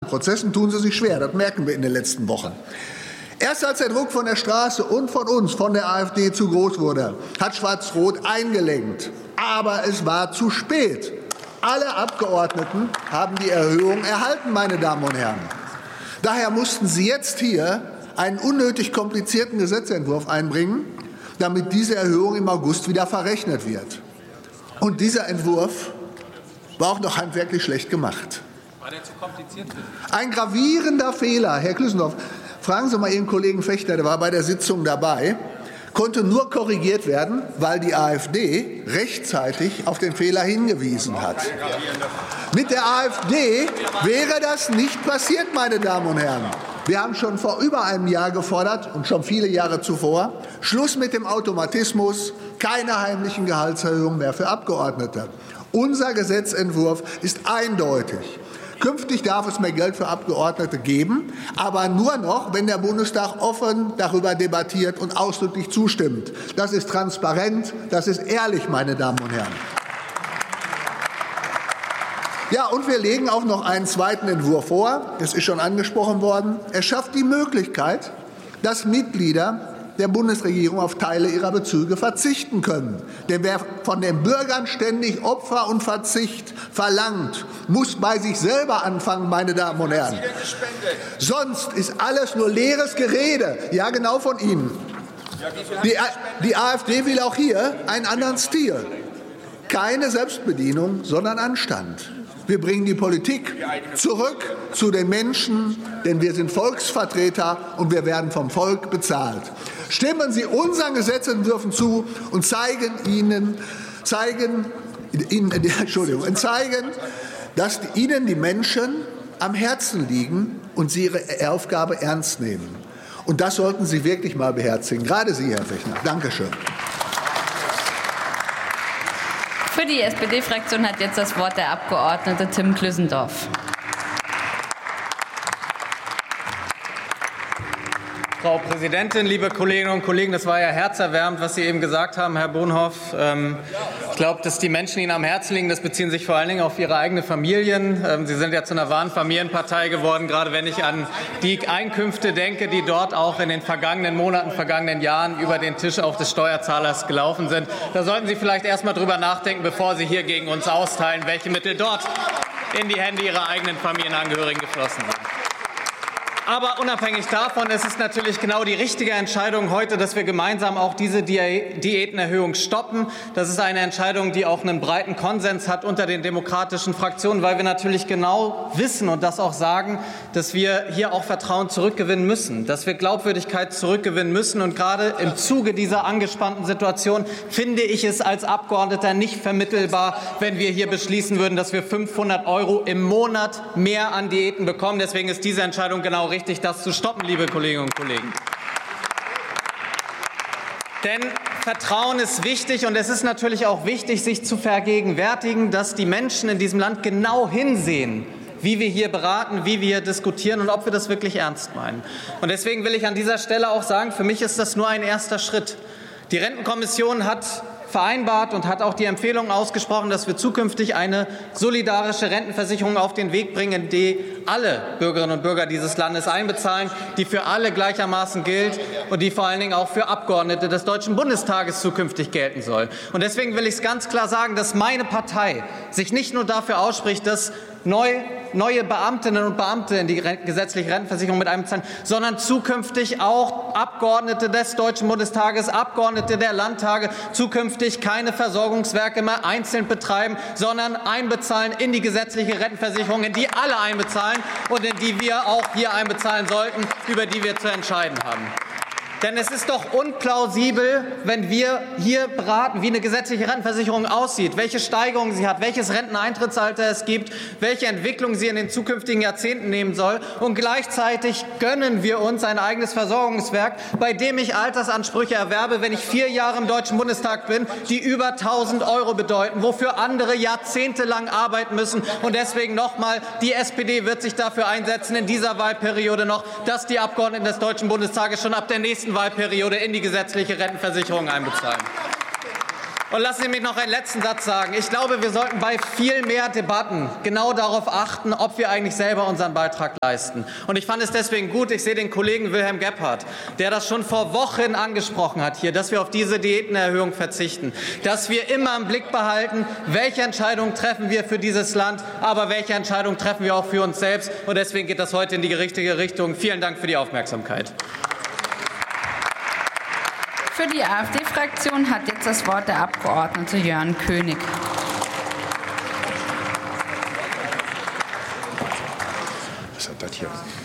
Prozessen tun sie sich schwer. Das merken wir in den letzten Wochen. Erst als der Druck von der Straße und von uns, von der AfD, zu groß wurde, hat Schwarz-Rot eingelenkt. Aber es war zu spät. Alle Abgeordneten haben die Erhöhung erhalten, meine Damen und Herren. Daher mussten Sie jetzt hier einen unnötig komplizierten Gesetzentwurf einbringen, damit diese Erhöhung im August wieder verrechnet wird. Und dieser Entwurf war auch noch handwerklich schlecht gemacht. War der zu kompliziert? Ein gravierender Fehler, Herr Klüssendorf. Fragen Sie mal Ihren Kollegen Fechter, der war bei der Sitzung dabei, konnte nur korrigiert werden, weil die AfD rechtzeitig auf den Fehler hingewiesen hat. Mit der AfD wäre das nicht passiert, meine Damen und Herren. Wir haben schon vor über einem Jahr gefordert und schon viele Jahre zuvor, Schluss mit dem Automatismus, keine heimlichen Gehaltserhöhungen mehr für Abgeordnete. Unser Gesetzentwurf ist eindeutig. Künftig darf es mehr Geld für Abgeordnete geben, aber nur noch, wenn der Bundestag offen darüber debattiert und ausdrücklich zustimmt. Das ist transparent, das ist ehrlich, meine Damen und Herren. Ja, und wir legen auch noch einen zweiten Entwurf vor. Es ist schon angesprochen worden. Er schafft die Möglichkeit, dass Mitglieder der Bundesregierung auf Teile ihrer Bezüge verzichten können. Denn wer von den Bürgern ständig Opfer und Verzicht verlangt, muss bei sich selber anfangen, meine Damen und Herren. Sonst ist alles nur leeres Gerede. Ja, genau von Ihnen. Die AfD will auch hier einen anderen Stil. Keine Selbstbedienung, sondern Anstand. Wir bringen die Politik zurück zu den Menschen, denn wir sind Volksvertreter und wir werden vom Volk bezahlt. Stimmen Sie unseren Gesetzentwürfen zu und zeigen, dass Ihnen die Menschen am Herzen liegen und Sie Ihre Aufgabe ernst nehmen. Und das sollten Sie wirklich mal beherzigen. Gerade Sie, Herr Fechner. Dankeschön. Für die SPD-Fraktion hat jetzt das Wort der Abgeordnete Tim Klüssendorf. Frau Präsidentin, liebe Kolleginnen und Kollegen, das war ja herzerwärmend, was Sie eben gesagt haben, Herr Bonhoff. Ich glaube, dass die Menschen Ihnen am Herzen liegen, das beziehen sich vor allen Dingen auf Ihre eigenen Familien. Sie sind ja zu einer wahren Familienpartei geworden, gerade wenn ich an die Einkünfte denke, die dort auch in den vergangenen Monaten, vergangenen Jahren über den Tisch auch des Steuerzahlers gelaufen sind. Da sollten Sie vielleicht erst mal drüber nachdenken, bevor Sie hier gegen uns austeilen, welche Mittel dort in die Hände Ihrer eigenen Familienangehörigen geflossen sind. Aber unabhängig davon ist es natürlich genau die richtige Entscheidung heute, dass wir gemeinsam auch diese Diätenerhöhung stoppen. Das ist eine Entscheidung, die auch einen breiten Konsens hat unter den demokratischen Fraktionen, weil wir natürlich genau wissen und das auch sagen, dass wir hier auch Vertrauen zurückgewinnen müssen, dass wir Glaubwürdigkeit zurückgewinnen müssen. Und gerade im Zuge dieser angespannten Situation finde ich es als Abgeordneter nicht vermittelbar, wenn wir hier beschließen würden, dass wir 500 € im Monat mehr an Diäten bekommen. Deswegen ist diese Entscheidung genau richtig, das zu stoppen, liebe Kolleginnen und Kollegen. Denn Vertrauen ist wichtig und es ist natürlich auch wichtig, sich zu vergegenwärtigen, dass die Menschen in diesem Land genau hinsehen, wie wir hier beraten, wie wir hier diskutieren und ob wir das wirklich ernst meinen. Und deswegen will ich an dieser Stelle auch sagen, für mich ist das nur ein erster Schritt. Die Rentenkommission hat vereinbart und hat auch die Empfehlung ausgesprochen, dass wir zukünftig eine solidarische Rentenversicherung auf den Weg bringen, die alle Bürgerinnen und Bürger dieses Landes einbezahlen, die für alle gleichermaßen gilt und die vor allen Dingen auch für Abgeordnete des Deutschen Bundestages zukünftig gelten soll. Und deswegen will ich es ganz klar sagen, dass meine Partei sich nicht nur dafür ausspricht, dass neue Beamtinnen und Beamte in die gesetzliche Rentenversicherung mit einbezahlen, sondern zukünftig auch Abgeordnete des Deutschen Bundestages, Abgeordnete der Landtage, zukünftig keine Versorgungswerke mehr einzeln betreiben, sondern einbezahlen in die gesetzliche Rentenversicherung, in die alle einbezahlen und in die wir auch hier einbezahlen sollten, über die wir zu entscheiden haben. Denn es ist doch unplausibel, wenn wir hier beraten, wie eine gesetzliche Rentenversicherung aussieht, welche Steigerungen sie hat, welches Renteneintrittsalter es gibt, welche Entwicklung sie in den zukünftigen Jahrzehnten nehmen soll. Und gleichzeitig gönnen wir uns ein eigenes Versorgungswerk, bei dem ich Altersansprüche erwerbe, wenn ich 4 Jahre im Deutschen Bundestag bin, die über 1.000 € bedeuten, wofür andere jahrzehntelang arbeiten müssen. Und deswegen nochmal, die SPD wird sich dafür einsetzen, in dieser Wahlperiode noch, dass die Abgeordneten des Deutschen Bundestages schon ab der nächsten Wahlperiode in die gesetzliche Rentenversicherung einbezahlen. Und lassen Sie mich noch einen letzten Satz sagen. Ich glaube, wir sollten bei viel mehr Debatten genau darauf achten, ob wir eigentlich selber unseren Beitrag leisten. Und ich fand es deswegen gut, ich sehe den Kollegen Wilhelm Gebhardt, der das schon vor Wochen angesprochen hat hier, dass wir auf diese Diätenerhöhung verzichten, dass wir immer im Blick behalten, welche Entscheidungen treffen wir für dieses Land, aber welche Entscheidungen treffen wir auch für uns selbst. Und deswegen geht das heute in die richtige Richtung. Vielen Dank für die Aufmerksamkeit. Für die AfD-Fraktion hat jetzt das Wort der Abgeordnete Jörn König. Was hat das hier?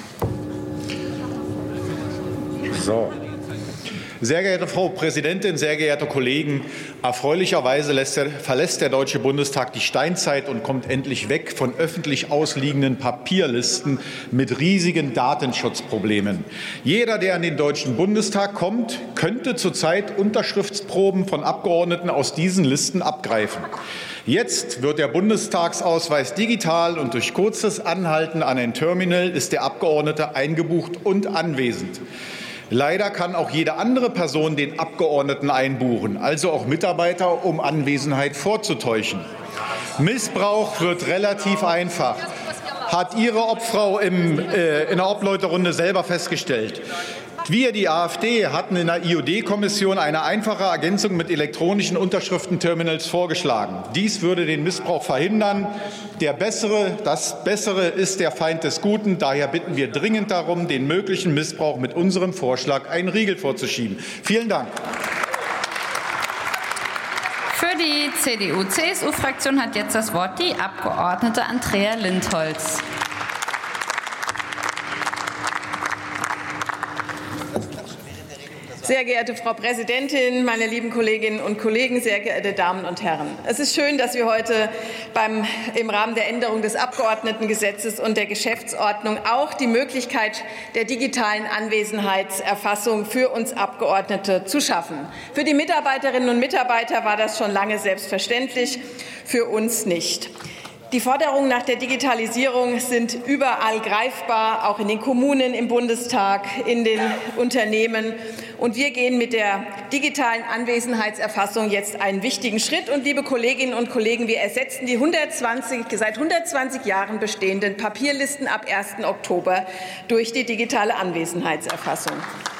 So. Sehr geehrte Frau Präsidentin, sehr geehrte Kollegen! Erfreulicherweise verlässt der Deutsche Bundestag die Steinzeit und kommt endlich weg von öffentlich ausliegenden Papierlisten mit riesigen Datenschutzproblemen. Jeder, der in den Deutschen Bundestag kommt, könnte zurzeit Unterschriftsproben von Abgeordneten aus diesen Listen abgreifen. Jetzt wird der Bundestagsausweis digital und durch kurzes Anhalten an ein Terminal ist der Abgeordnete eingebucht und anwesend. Leider kann auch jede andere Person den Abgeordneten einbuchen, also auch Mitarbeiter, um Anwesenheit vorzutäuschen. Missbrauch wird relativ einfach, hat Ihre Obfrau in der Obleuterunde selber festgestellt. Wir, die AfD, hatten in der IOD-Kommission eine einfache Ergänzung mit elektronischen Unterschriftenterminals vorgeschlagen. Dies würde den Missbrauch verhindern. Das Bessere ist der Feind des Guten. Daher bitten wir dringend darum, den möglichen Missbrauch mit unserem Vorschlag einen Riegel vorzuschieben. Vielen Dank. Für die CDU-CSU-Fraktion hat jetzt das Wort die Abgeordnete Andrea Lindholz. Sehr geehrte Frau Präsidentin, meine lieben Kolleginnen und Kollegen, sehr geehrte Damen und Herren! Es ist schön, dass wir heute im Rahmen der Änderung des Abgeordnetengesetzes und der Geschäftsordnung auch die Möglichkeit der digitalen Anwesenheitserfassung für uns Abgeordnete zu schaffen. Für die Mitarbeiterinnen und Mitarbeiter war das schon lange selbstverständlich, für uns nicht. Die Forderungen nach der Digitalisierung sind überall greifbar, auch in den Kommunen, im Bundestag, in den Unternehmen. Und wir gehen mit der digitalen Anwesenheitserfassung jetzt einen wichtigen Schritt. Und liebe Kolleginnen und Kollegen, wir ersetzen die seit 120 Jahren bestehenden Papierlisten ab 1. Oktober durch die digitale Anwesenheitserfassung.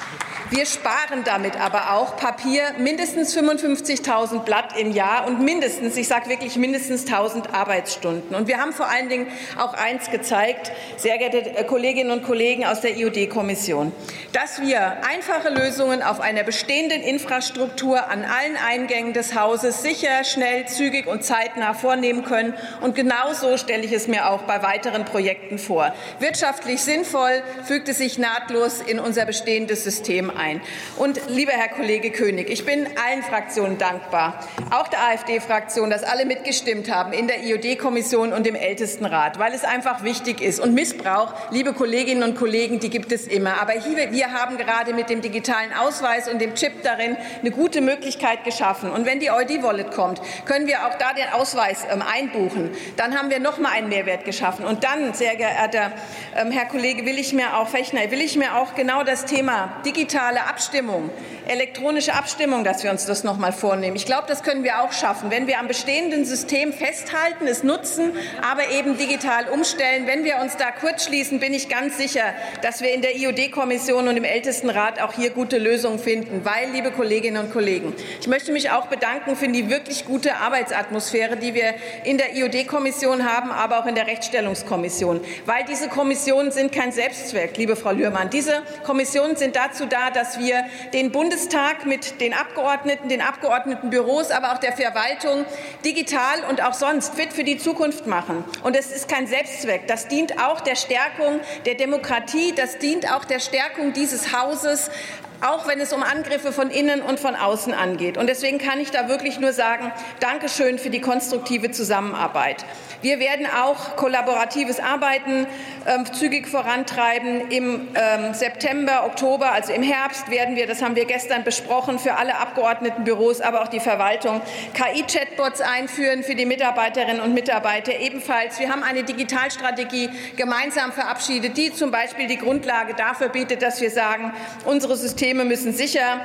Wir sparen damit aber auch Papier, mindestens 55.000 Blatt im Jahr und mindestens, ich sage wirklich mindestens 1.000 Arbeitsstunden. Und wir haben vor allen Dingen auch eins gezeigt, sehr geehrte Kolleginnen und Kollegen aus der IOD-Kommission, dass wir einfache Lösungen auf einer bestehenden Infrastruktur an allen Eingängen des Hauses sicher, schnell, zügig und zeitnah vornehmen können. Und genauso stelle ich es mir auch bei weiteren Projekten vor. Wirtschaftlich sinnvoll, fügt es sich nahtlos in unser bestehendes System ein. Und lieber Herr Kollege König, ich bin allen Fraktionen dankbar, auch der AfD-Fraktion, dass alle mitgestimmt haben in der IOD-Kommission und im Ältestenrat, weil es einfach wichtig ist. Und Missbrauch, liebe Kolleginnen und Kollegen, die gibt es immer. Aber wir haben gerade mit dem digitalen Ausweis und dem Chip darin eine gute Möglichkeit geschaffen. Und wenn die ID-Wallet kommt, können wir auch da den Ausweis einbuchen. Dann haben wir noch mal einen Mehrwert geschaffen. Und dann, sehr geehrter Herr Kollege Fechner, will ich mir auch genau das Thema digitale Abstimmung, elektronische Abstimmung, dass wir uns das noch mal vornehmen. Ich glaube, das können wir auch schaffen, wenn wir am bestehenden System festhalten, es nutzen, aber eben digital umstellen. Wenn wir uns da kurzschließen, bin ich ganz sicher, dass wir in der IOD-Kommission und im Ältestenrat auch hier gute Lösungen finden. Weil, liebe Kolleginnen und Kollegen, ich möchte mich auch bedanken für die wirklich gute Arbeitsatmosphäre, die wir in der IOD-Kommission haben, aber auch in der Rechtsstellungskommission. Weil diese Kommissionen sind kein Selbstzweck, liebe Frau Lührmann. Diese Kommissionen sind dazu da, dass wir den Bundestag mit den Abgeordneten, den Abgeordnetenbüros, aber auch der Verwaltung digital und auch sonst fit für die Zukunft machen. Und es ist kein Selbstzweck. Das dient auch der Stärkung der Demokratie. Das dient auch der Stärkung dieses Hauses, auch wenn es um Angriffe von innen und von außen angeht. Und deswegen kann ich da wirklich nur sagen, Dankeschön für die konstruktive Zusammenarbeit. Wir werden auch kollaboratives Arbeiten zügig vorantreiben. Im September, Oktober, also im Herbst werden wir, das haben wir gestern besprochen, für alle Abgeordnetenbüros, aber auch die Verwaltung KI-Chatbots einführen für die Mitarbeiterinnen und Mitarbeiter ebenfalls. Wir haben eine Digitalstrategie gemeinsam verabschiedet, die zum Beispiel die Grundlage dafür bietet, dass wir sagen, unsere Systeme müssen sicher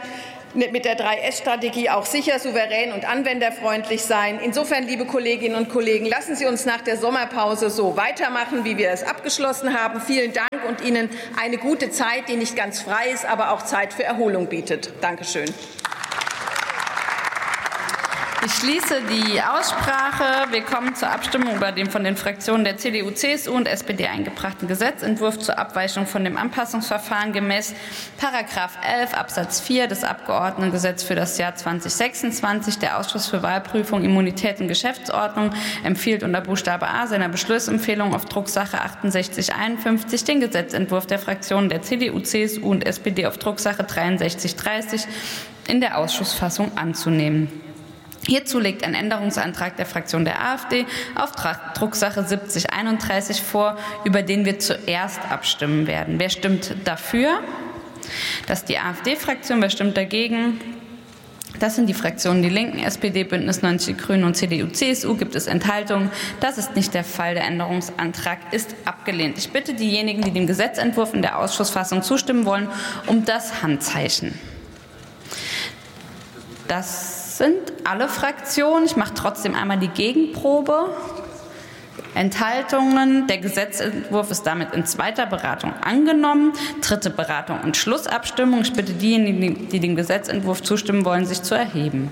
mit der 3S-Strategie auch sicher, souverän und anwenderfreundlich sein. Insofern, liebe Kolleginnen und Kollegen, lassen Sie uns nach der Sommerpause so weitermachen, wie wir es abgeschlossen haben. Vielen Dank und Ihnen eine gute Zeit, die nicht ganz frei ist, aber auch Zeit für Erholung bietet. Dankeschön. Ich schließe die Aussprache. Wir kommen zur Abstimmung über den von den Fraktionen der CDU, CSU und SPD eingebrachten Gesetzentwurf zur Abweichung von dem Anpassungsverfahren gemäß § 11 Absatz 4 des Abgeordnetengesetzes für das Jahr 2026. Der Ausschuss für Wahlprüfung, Immunität und Geschäftsordnung empfiehlt unter Buchstabe A seiner Beschlussempfehlung auf Drucksache 6851 den Gesetzentwurf der Fraktionen der CDU, CSU und SPD auf Drucksache 6330 in der Ausschussfassung anzunehmen. Hierzu liegt ein Änderungsantrag der Fraktion der AfD auf Drucksache 7031 vor, über den wir zuerst abstimmen werden. Wer stimmt dafür? Das ist die AfD-Fraktion. Wer stimmt dagegen? Das sind die Fraktionen Die Linken, SPD, Bündnis 90 Die Grünen und CDU, CSU. Gibt es Enthaltungen? Das ist nicht der Fall. Der Änderungsantrag ist abgelehnt. Ich bitte diejenigen, die dem Gesetzentwurf in der Ausschussfassung zustimmen wollen, um das Handzeichen. Das sind alle Fraktionen. Ich mache trotzdem einmal die Gegenprobe. Enthaltungen. Der Gesetzentwurf ist damit in zweiter Beratung angenommen. Dritte Beratung und Schlussabstimmung. Ich bitte diejenigen, die dem Gesetzentwurf zustimmen wollen, sich zu erheben.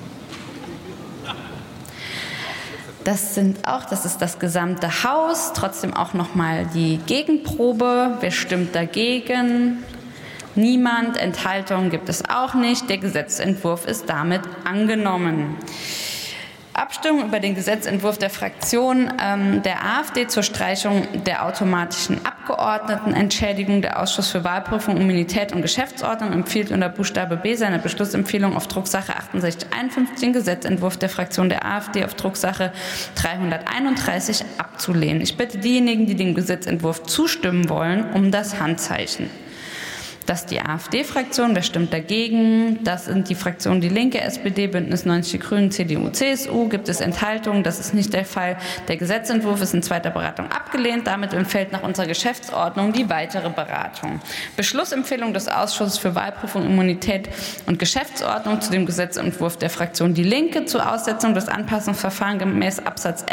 Das ist das gesamte Haus. Trotzdem auch noch mal die Gegenprobe. Wer stimmt dagegen? Niemand. Enthaltungen gibt es auch nicht. Der Gesetzentwurf ist damit angenommen. Abstimmung über den Gesetzentwurf der Fraktion der AfD zur Streichung der automatischen Abgeordnetenentschädigung. Der Ausschuss für Wahlprüfung, Immunität und Geschäftsordnung empfiehlt unter Buchstabe B seiner Beschlussempfehlung auf Drucksache 6851 den Gesetzentwurf der Fraktion der AfD auf Drucksache 331 abzulehnen. Ich bitte diejenigen, die dem Gesetzentwurf zustimmen wollen, um das Handzeichen. Das ist die AfD-Fraktion. Wer stimmt dagegen? Das sind die Fraktionen Die Linke, SPD, Bündnis 90 Die Grünen, CDU, CSU. Gibt es Enthaltungen? Das ist nicht der Fall. Der Gesetzentwurf ist in zweiter Beratung abgelehnt. Damit entfällt nach unserer Geschäftsordnung die weitere Beratung. Beschlussempfehlung des Ausschusses für Wahlprüfung, Immunität und Geschäftsordnung zu dem Gesetzentwurf der Fraktion Die Linke zur Aussetzung des Anpassungsverfahrens gemäß §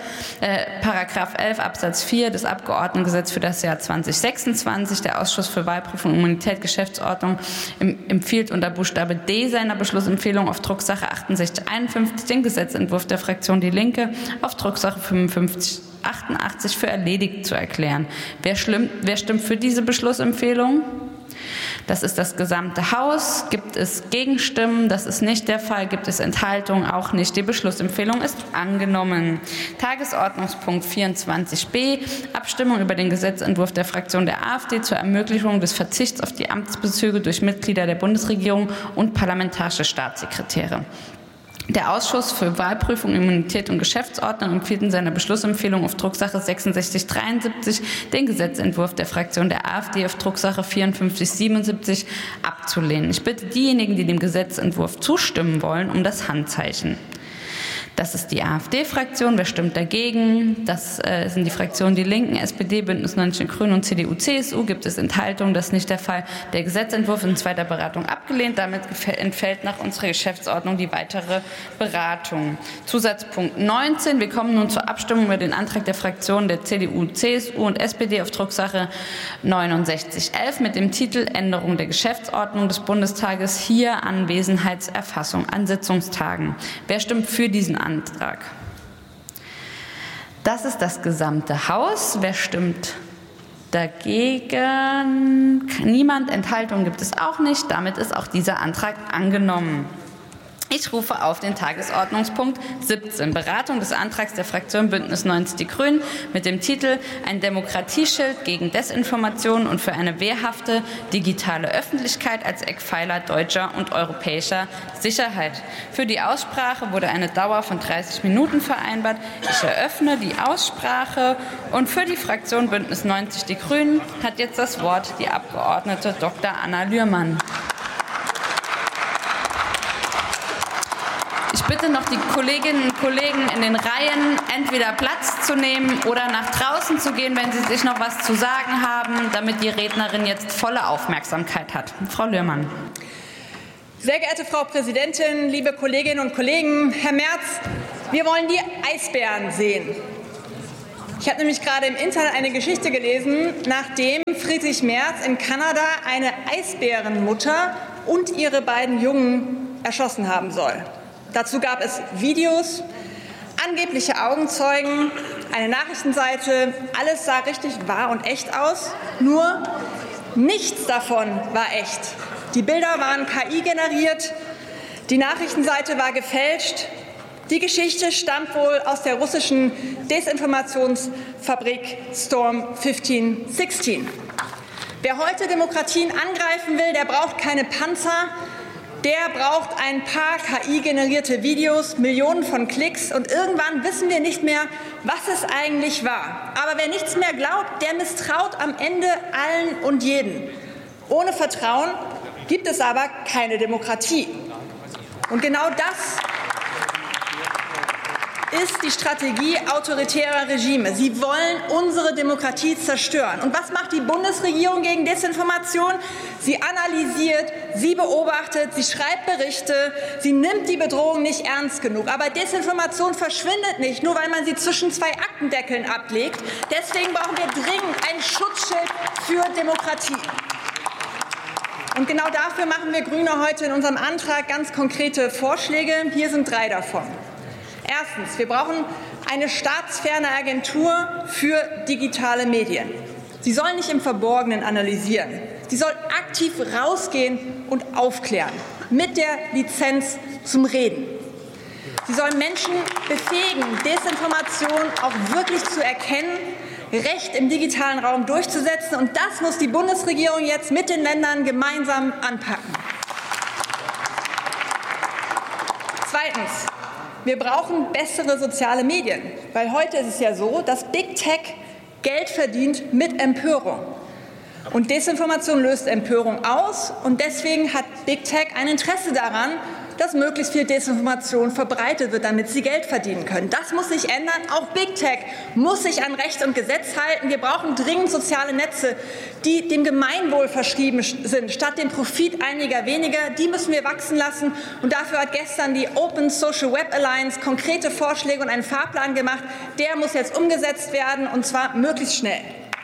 11 Absatz 4 des Abgeordnetengesetzes für das Jahr 2026. Der Ausschuss für Wahlprüfung, Immunität, Geschäftsordnung empfiehlt unter Buchstabe D seiner Beschlussempfehlung auf Drucksache 6851 den Gesetzentwurf der Fraktion Die Linke auf Drucksache 5588 für erledigt zu erklären. Wer stimmt für diese Beschlussempfehlung? Das ist das gesamte Haus. Gibt es Gegenstimmen? Das ist nicht der Fall. Gibt es Enthaltungen? Auch nicht. Die Beschlussempfehlung ist angenommen. Tagesordnungspunkt 24b. Abstimmung über den Gesetzentwurf der Fraktion der AfD zur Ermöglichung des Verzichts auf die Amtsbezüge durch Mitglieder der Bundesregierung und parlamentarische Staatssekretäre. Der Ausschuss für Wahlprüfung, Immunität und Geschäftsordnung empfiehlt in seiner Beschlussempfehlung auf Drucksache 6673 den Gesetzentwurf der Fraktion der AfD auf Drucksache 5477 abzulehnen. Ich bitte diejenigen, die dem Gesetzentwurf zustimmen wollen, um das Handzeichen. Das ist die AfD-Fraktion. Wer stimmt dagegen? Das sind die Fraktionen Die Linken, SPD, Bündnis 90 Die Grünen und CDU, CSU. Gibt es Enthaltungen? Das ist nicht der Fall. Der Gesetzentwurf ist in zweiter Beratung abgelehnt. Damit entfällt nach unserer Geschäftsordnung die weitere Beratung. Zusatzpunkt 19. Wir kommen nun zur Abstimmung über den Antrag der Fraktionen der CDU, CSU und SPD auf Drucksache 6911 mit dem Titel Änderung der Geschäftsordnung des Bundestages, hier Anwesenheitserfassung an Sitzungstagen. Wer stimmt für diesen Antrag? Das ist das gesamte Haus. Wer stimmt dagegen? Niemand. Enthaltungen gibt es auch nicht. Damit ist auch dieser Antrag angenommen. Ich rufe auf den Tagesordnungspunkt 17, Beratung des Antrags der Fraktion Bündnis 90 Die Grünen mit dem Titel Ein Demokratieschild gegen Desinformation und für eine wehrhafte digitale Öffentlichkeit als Eckpfeiler deutscher und europäischer Sicherheit. Für die Aussprache wurde eine Dauer von 30 Minuten vereinbart. Ich eröffne die Aussprache und für die Fraktion Bündnis 90 Die Grünen hat jetzt das Wort die Abgeordnete Dr. Anna Lührmann. Ich bitte noch die Kolleginnen und Kollegen in den Reihen, entweder Platz zu nehmen oder nach draußen zu gehen, wenn sie sich noch was zu sagen haben, damit die Rednerin jetzt volle Aufmerksamkeit hat. Frau Lührmann. Sehr geehrte Frau Präsidentin, liebe Kolleginnen und Kollegen, Herr Merz, wir wollen die Eisbären sehen. Ich habe nämlich gerade im Internet eine Geschichte gelesen, nachdem Friedrich Merz in Kanada eine Eisbärenmutter und ihre beiden Jungen erschossen haben soll. Dazu gab es Videos, angebliche Augenzeugen, eine Nachrichtenseite. Alles sah richtig wahr und echt aus, nur nichts davon war echt. Die Bilder waren KI generiert, die Nachrichtenseite war gefälscht. Die Geschichte stammt wohl aus der russischen Desinformationsfabrik Storm 1516. Wer heute Demokratien angreifen will, der braucht keine Panzer, der braucht ein paar KI-generierte Videos, Millionen von Klicks und irgendwann wissen wir nicht mehr, was es eigentlich war. Aber wer nichts mehr glaubt, der misstraut am Ende allen und jeden. Ohne Vertrauen gibt es aber keine Demokratie. Und genau das ist die Strategie autoritärer Regime. Sie wollen unsere Demokratie zerstören. Und was macht die Bundesregierung gegen Desinformation? Sie analysiert, sie beobachtet, sie schreibt Berichte, sie nimmt die Bedrohung nicht ernst genug. Aber Desinformation verschwindet nicht, nur weil man sie zwischen zwei Aktendeckeln ablegt. Deswegen brauchen wir dringend ein Schutzschild für Demokratie. Und genau dafür machen wir Grüne heute in unserem Antrag ganz konkrete Vorschläge. Hier sind 3 davon. Erstens, wir brauchen eine staatsferne Agentur für digitale Medien. Sie soll nicht im Verborgenen analysieren. Sie soll aktiv rausgehen und aufklären, mit der Lizenz zum Reden. Sie soll Menschen befähigen, Desinformation auch wirklich zu erkennen, Recht im digitalen Raum durchzusetzen. Und das muss die Bundesregierung jetzt mit den Ländern gemeinsam anpacken. Zweitens. Wir brauchen bessere soziale Medien, weil heute ist es ja so, dass Big Tech Geld verdient mit Empörung. Und Desinformation löst Empörung aus und deswegen hat Big Tech ein Interesse daran, dass möglichst viel Desinformation verbreitet wird, damit sie Geld verdienen können. Das muss sich ändern. Auch Big Tech muss sich an Recht und Gesetz halten. Wir brauchen dringend soziale Netze, die dem Gemeinwohl verschrieben sind, statt dem Profit einiger weniger. Die müssen wir wachsen lassen. Und dafür hat gestern die Open Social Web Alliance konkrete Vorschläge und einen Fahrplan gemacht. Der muss jetzt umgesetzt werden, und zwar möglichst schnell.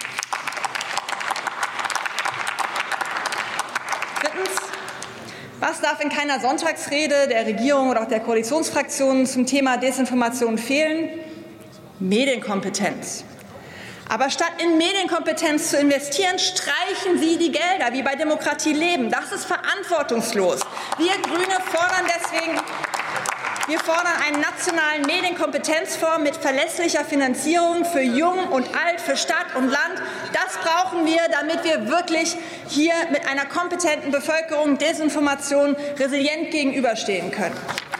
Was darf in keiner Sonntagsrede der Regierung oder auch der Koalitionsfraktionen zum Thema Desinformation fehlen? Medienkompetenz. Aber statt in Medienkompetenz zu investieren, streichen Sie die Gelder, wie bei Demokratie leben. Das ist verantwortungslos. Wir Grüne fordern deswegen einen nationalen Medienkompetenzfonds mit verlässlicher Finanzierung für Jung und Alt, für Stadt und Land. Das brauchen wir, damit wir wirklich hier mit einer kompetenten Bevölkerung Desinformation resilient gegenüberstehen können.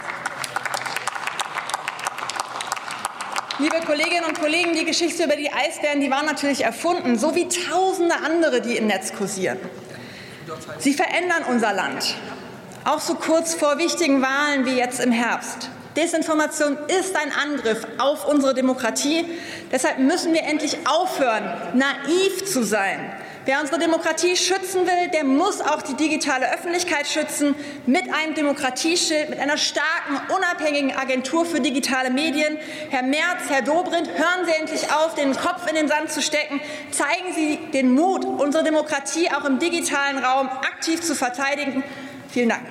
Liebe Kolleginnen und Kollegen, die Geschichte über die Eisbären, die war natürlich erfunden, so wie tausende andere, die im Netz kursieren. Sie verändern unser Land. Auch so kurz vor wichtigen Wahlen wie jetzt im Herbst. Desinformation ist ein Angriff auf unsere Demokratie. Deshalb müssen wir endlich aufhören, naiv zu sein. Wer unsere Demokratie schützen will, der muss auch die digitale Öffentlichkeit schützen, mit einem Demokratieschild, mit einer starken, unabhängigen Agentur für digitale Medien. Herr Merz, Herr Dobrindt, hören Sie endlich auf, den Kopf in den Sand zu stecken. Zeigen Sie den Mut, unsere Demokratie auch im digitalen Raum aktiv zu verteidigen. Vielen Dank.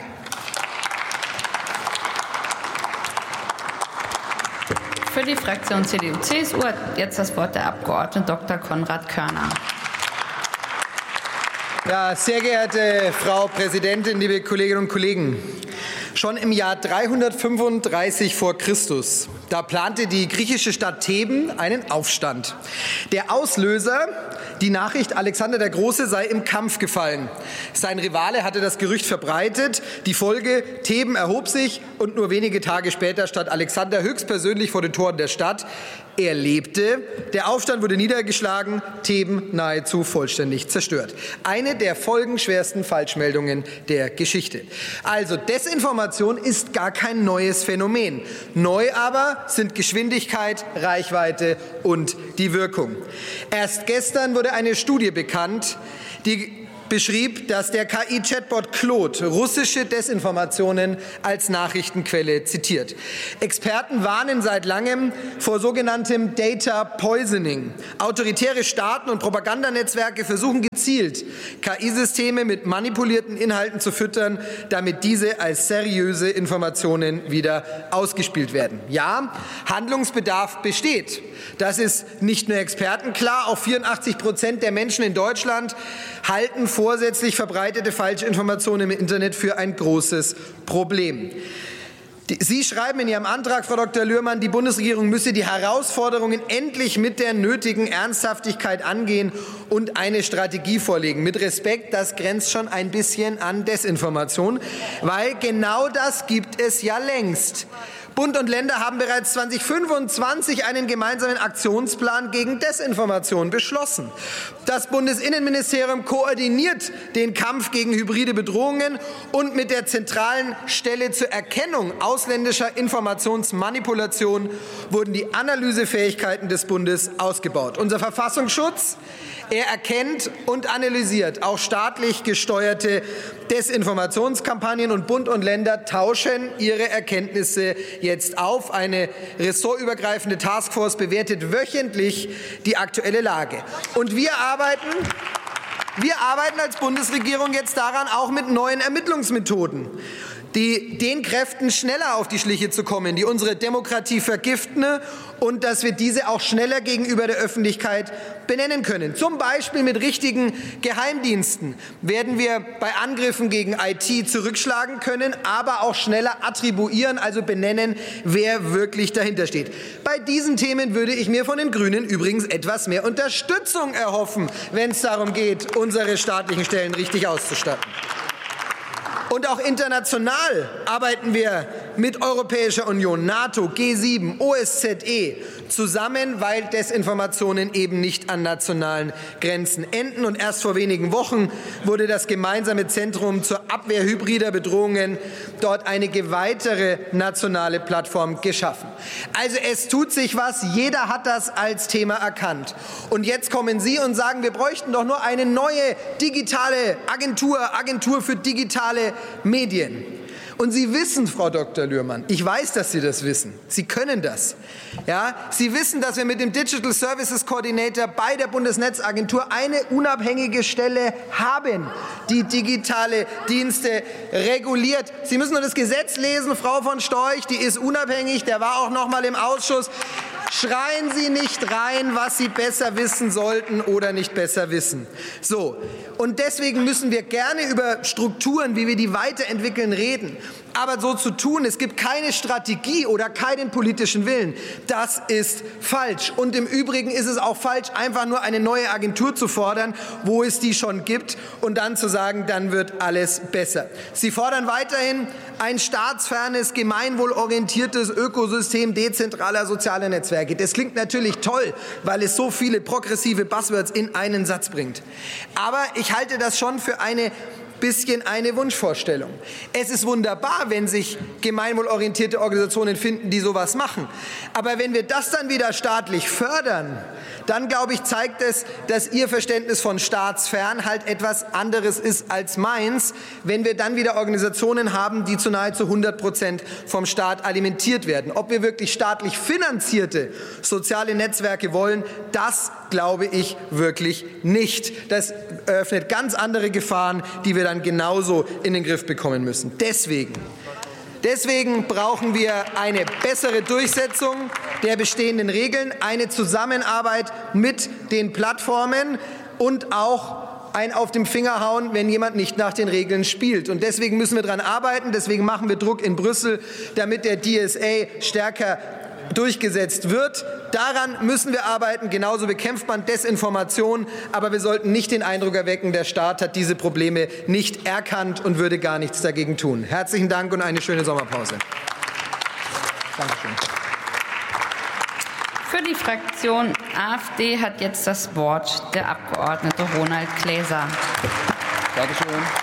Für die Fraktion CDU-CSU hat jetzt das Wort der Abgeordnete Dr. Konrad Körner. Ja, sehr geehrte Frau Präsidentin, liebe Kolleginnen und Kollegen! Schon im Jahr 335 vor Christus, da plante die griechische Stadt Theben einen Aufstand. Der Auslöser: die Nachricht, Alexander der Große sei im Kampf gefallen. Sein Rivale hatte das Gerücht verbreitet. Die Folge: Theben erhob sich und nur wenige Tage später stand Alexander höchstpersönlich vor den Toren der Stadt. Er lebte. Der Aufstand wurde niedergeschlagen, Theben nahezu vollständig zerstört. Eine der folgenschwersten Falschmeldungen der Geschichte. Also Desinformation ist gar kein neues Phänomen. Neu aber sind Geschwindigkeit, Reichweite und die Wirkung. Erst gestern wurde eine Studie bekannt, die beschrieb, dass der KI-Chatbot Claude russische Desinformationen als Nachrichtenquelle zitiert. Experten warnen seit langem vor sogenanntem Data Poisoning. Autoritäre Staaten und Propagandanetzwerke versuchen gezielt, KI-Systeme mit manipulierten Inhalten zu füttern, damit diese als seriöse Informationen wieder ausgespielt werden. Ja, Handlungsbedarf besteht. Das ist nicht nur Experten klar, auch 84% der Menschen in Deutschland halten vorsätzlich verbreitete Falschinformationen im Internet für ein großes Problem. Sie schreiben in Ihrem Antrag, Frau Dr. Lührmann, die Bundesregierung müsse die Herausforderungen endlich mit der nötigen Ernsthaftigkeit angehen und eine Strategie vorlegen. Mit Respekt, das grenzt schon ein bisschen an Desinformation, weil genau das gibt es ja längst. Bund und Länder haben bereits 2025 einen gemeinsamen Aktionsplan gegen Desinformation beschlossen. Das Bundesinnenministerium koordiniert den Kampf gegen hybride Bedrohungen und mit der zentralen Stelle zur Erkennung ausländischer Informationsmanipulation wurden die Analysefähigkeiten des Bundes ausgebaut. Unser Verfassungsschutz, er erkennt und analysiert auch staatlich gesteuerte Desinformationskampagnen und Bund und Länder tauschen ihre Erkenntnisse jetzt auf. Eine ressortübergreifende Taskforce bewertet wöchentlich die aktuelle Lage. Und wir arbeiten als Bundesregierung jetzt daran, auch mit neuen Ermittlungsmethoden, den Kräften schneller auf die Schliche zu kommen, die unsere Demokratie vergiften, und dass wir diese auch schneller gegenüber der Öffentlichkeit benennen können. Zum Beispiel mit richtigen Geheimdiensten werden wir bei Angriffen gegen IT zurückschlagen können, aber auch schneller attribuieren, also benennen, wer wirklich dahinter steht. Bei diesen Themen würde ich mir von den Grünen übrigens etwas mehr Unterstützung erhoffen, wenn es darum geht, unsere staatlichen Stellen richtig auszustatten. Und auch international arbeiten wir mit Europäischer Union, NATO, G7, OSZE zusammen, weil Desinformationen eben nicht an nationalen Grenzen enden. Und erst vor wenigen Wochen wurde das gemeinsame Zentrum zur Abwehr hybrider Bedrohungen dort eine weitere nationale Plattform geschaffen. Also es tut sich was, jeder hat das als Thema erkannt. Und jetzt kommen Sie und sagen, wir bräuchten doch nur eine neue digitale Agentur für digitale Medien. Und Sie wissen, Frau Dr. Lührmann, ich weiß, dass Sie das wissen. Sie können das. Ja, Sie wissen, dass wir mit dem Digital Services Coordinator bei der Bundesnetzagentur eine unabhängige Stelle haben, die digitale Dienste reguliert. Sie müssen nur das Gesetz lesen, Frau von Storch, die ist unabhängig, der war auch noch mal im Ausschuss. Schreien Sie nicht rein, was Sie besser wissen sollten oder nicht besser wissen. So. Und deswegen müssen wir gerne über Strukturen, wie wir die weiterentwickeln, reden. Aber so zu tun, es gibt keine Strategie oder keinen politischen Willen, das ist falsch. Und im Übrigen ist es auch falsch, einfach nur eine neue Agentur zu fordern, wo es die schon gibt, und dann zu sagen, dann wird alles besser. Sie fordern weiterhin ein staatsfernes, gemeinwohlorientiertes Ökosystem dezentraler sozialer Netzwerke. Das klingt natürlich toll, weil es so viele progressive Buzzwords in einen Satz bringt. Aber ich halte das schon für eine Wunschvorstellung. Es ist wunderbar, wenn sich gemeinwohlorientierte Organisationen finden, die sowas machen. Aber wenn wir das dann wieder staatlich fördern, dann, glaube ich, zeigt es, dass Ihr Verständnis von staatsfern halt etwas anderes ist als meins, wenn wir dann wieder Organisationen haben, die zu nahezu 100% vom Staat alimentiert werden. Ob wir wirklich staatlich finanzierte soziale Netzwerke wollen, das glaube ich wirklich nicht. Das eröffnet ganz andere Gefahren, die wir dann genauso in den Griff bekommen müssen. Deswegen brauchen wir eine bessere Durchsetzung der bestehenden Regeln, eine Zusammenarbeit mit den Plattformen und auch ein auf den Finger hauen, wenn jemand nicht nach den Regeln spielt. Und deswegen müssen wir daran arbeiten, deswegen machen wir Druck in Brüssel, damit der DSA stärker durchgesetzt wird. Daran müssen wir arbeiten. Genauso bekämpft man Desinformation. Aber wir sollten nicht den Eindruck erwecken, der Staat hat diese Probleme nicht erkannt und würde gar nichts dagegen tun. Herzlichen Dank und eine schöne Sommerpause. Dankeschön. Für die Fraktion AfD hat jetzt das Wort der Abgeordnete Ronald Gläser. Dankeschön.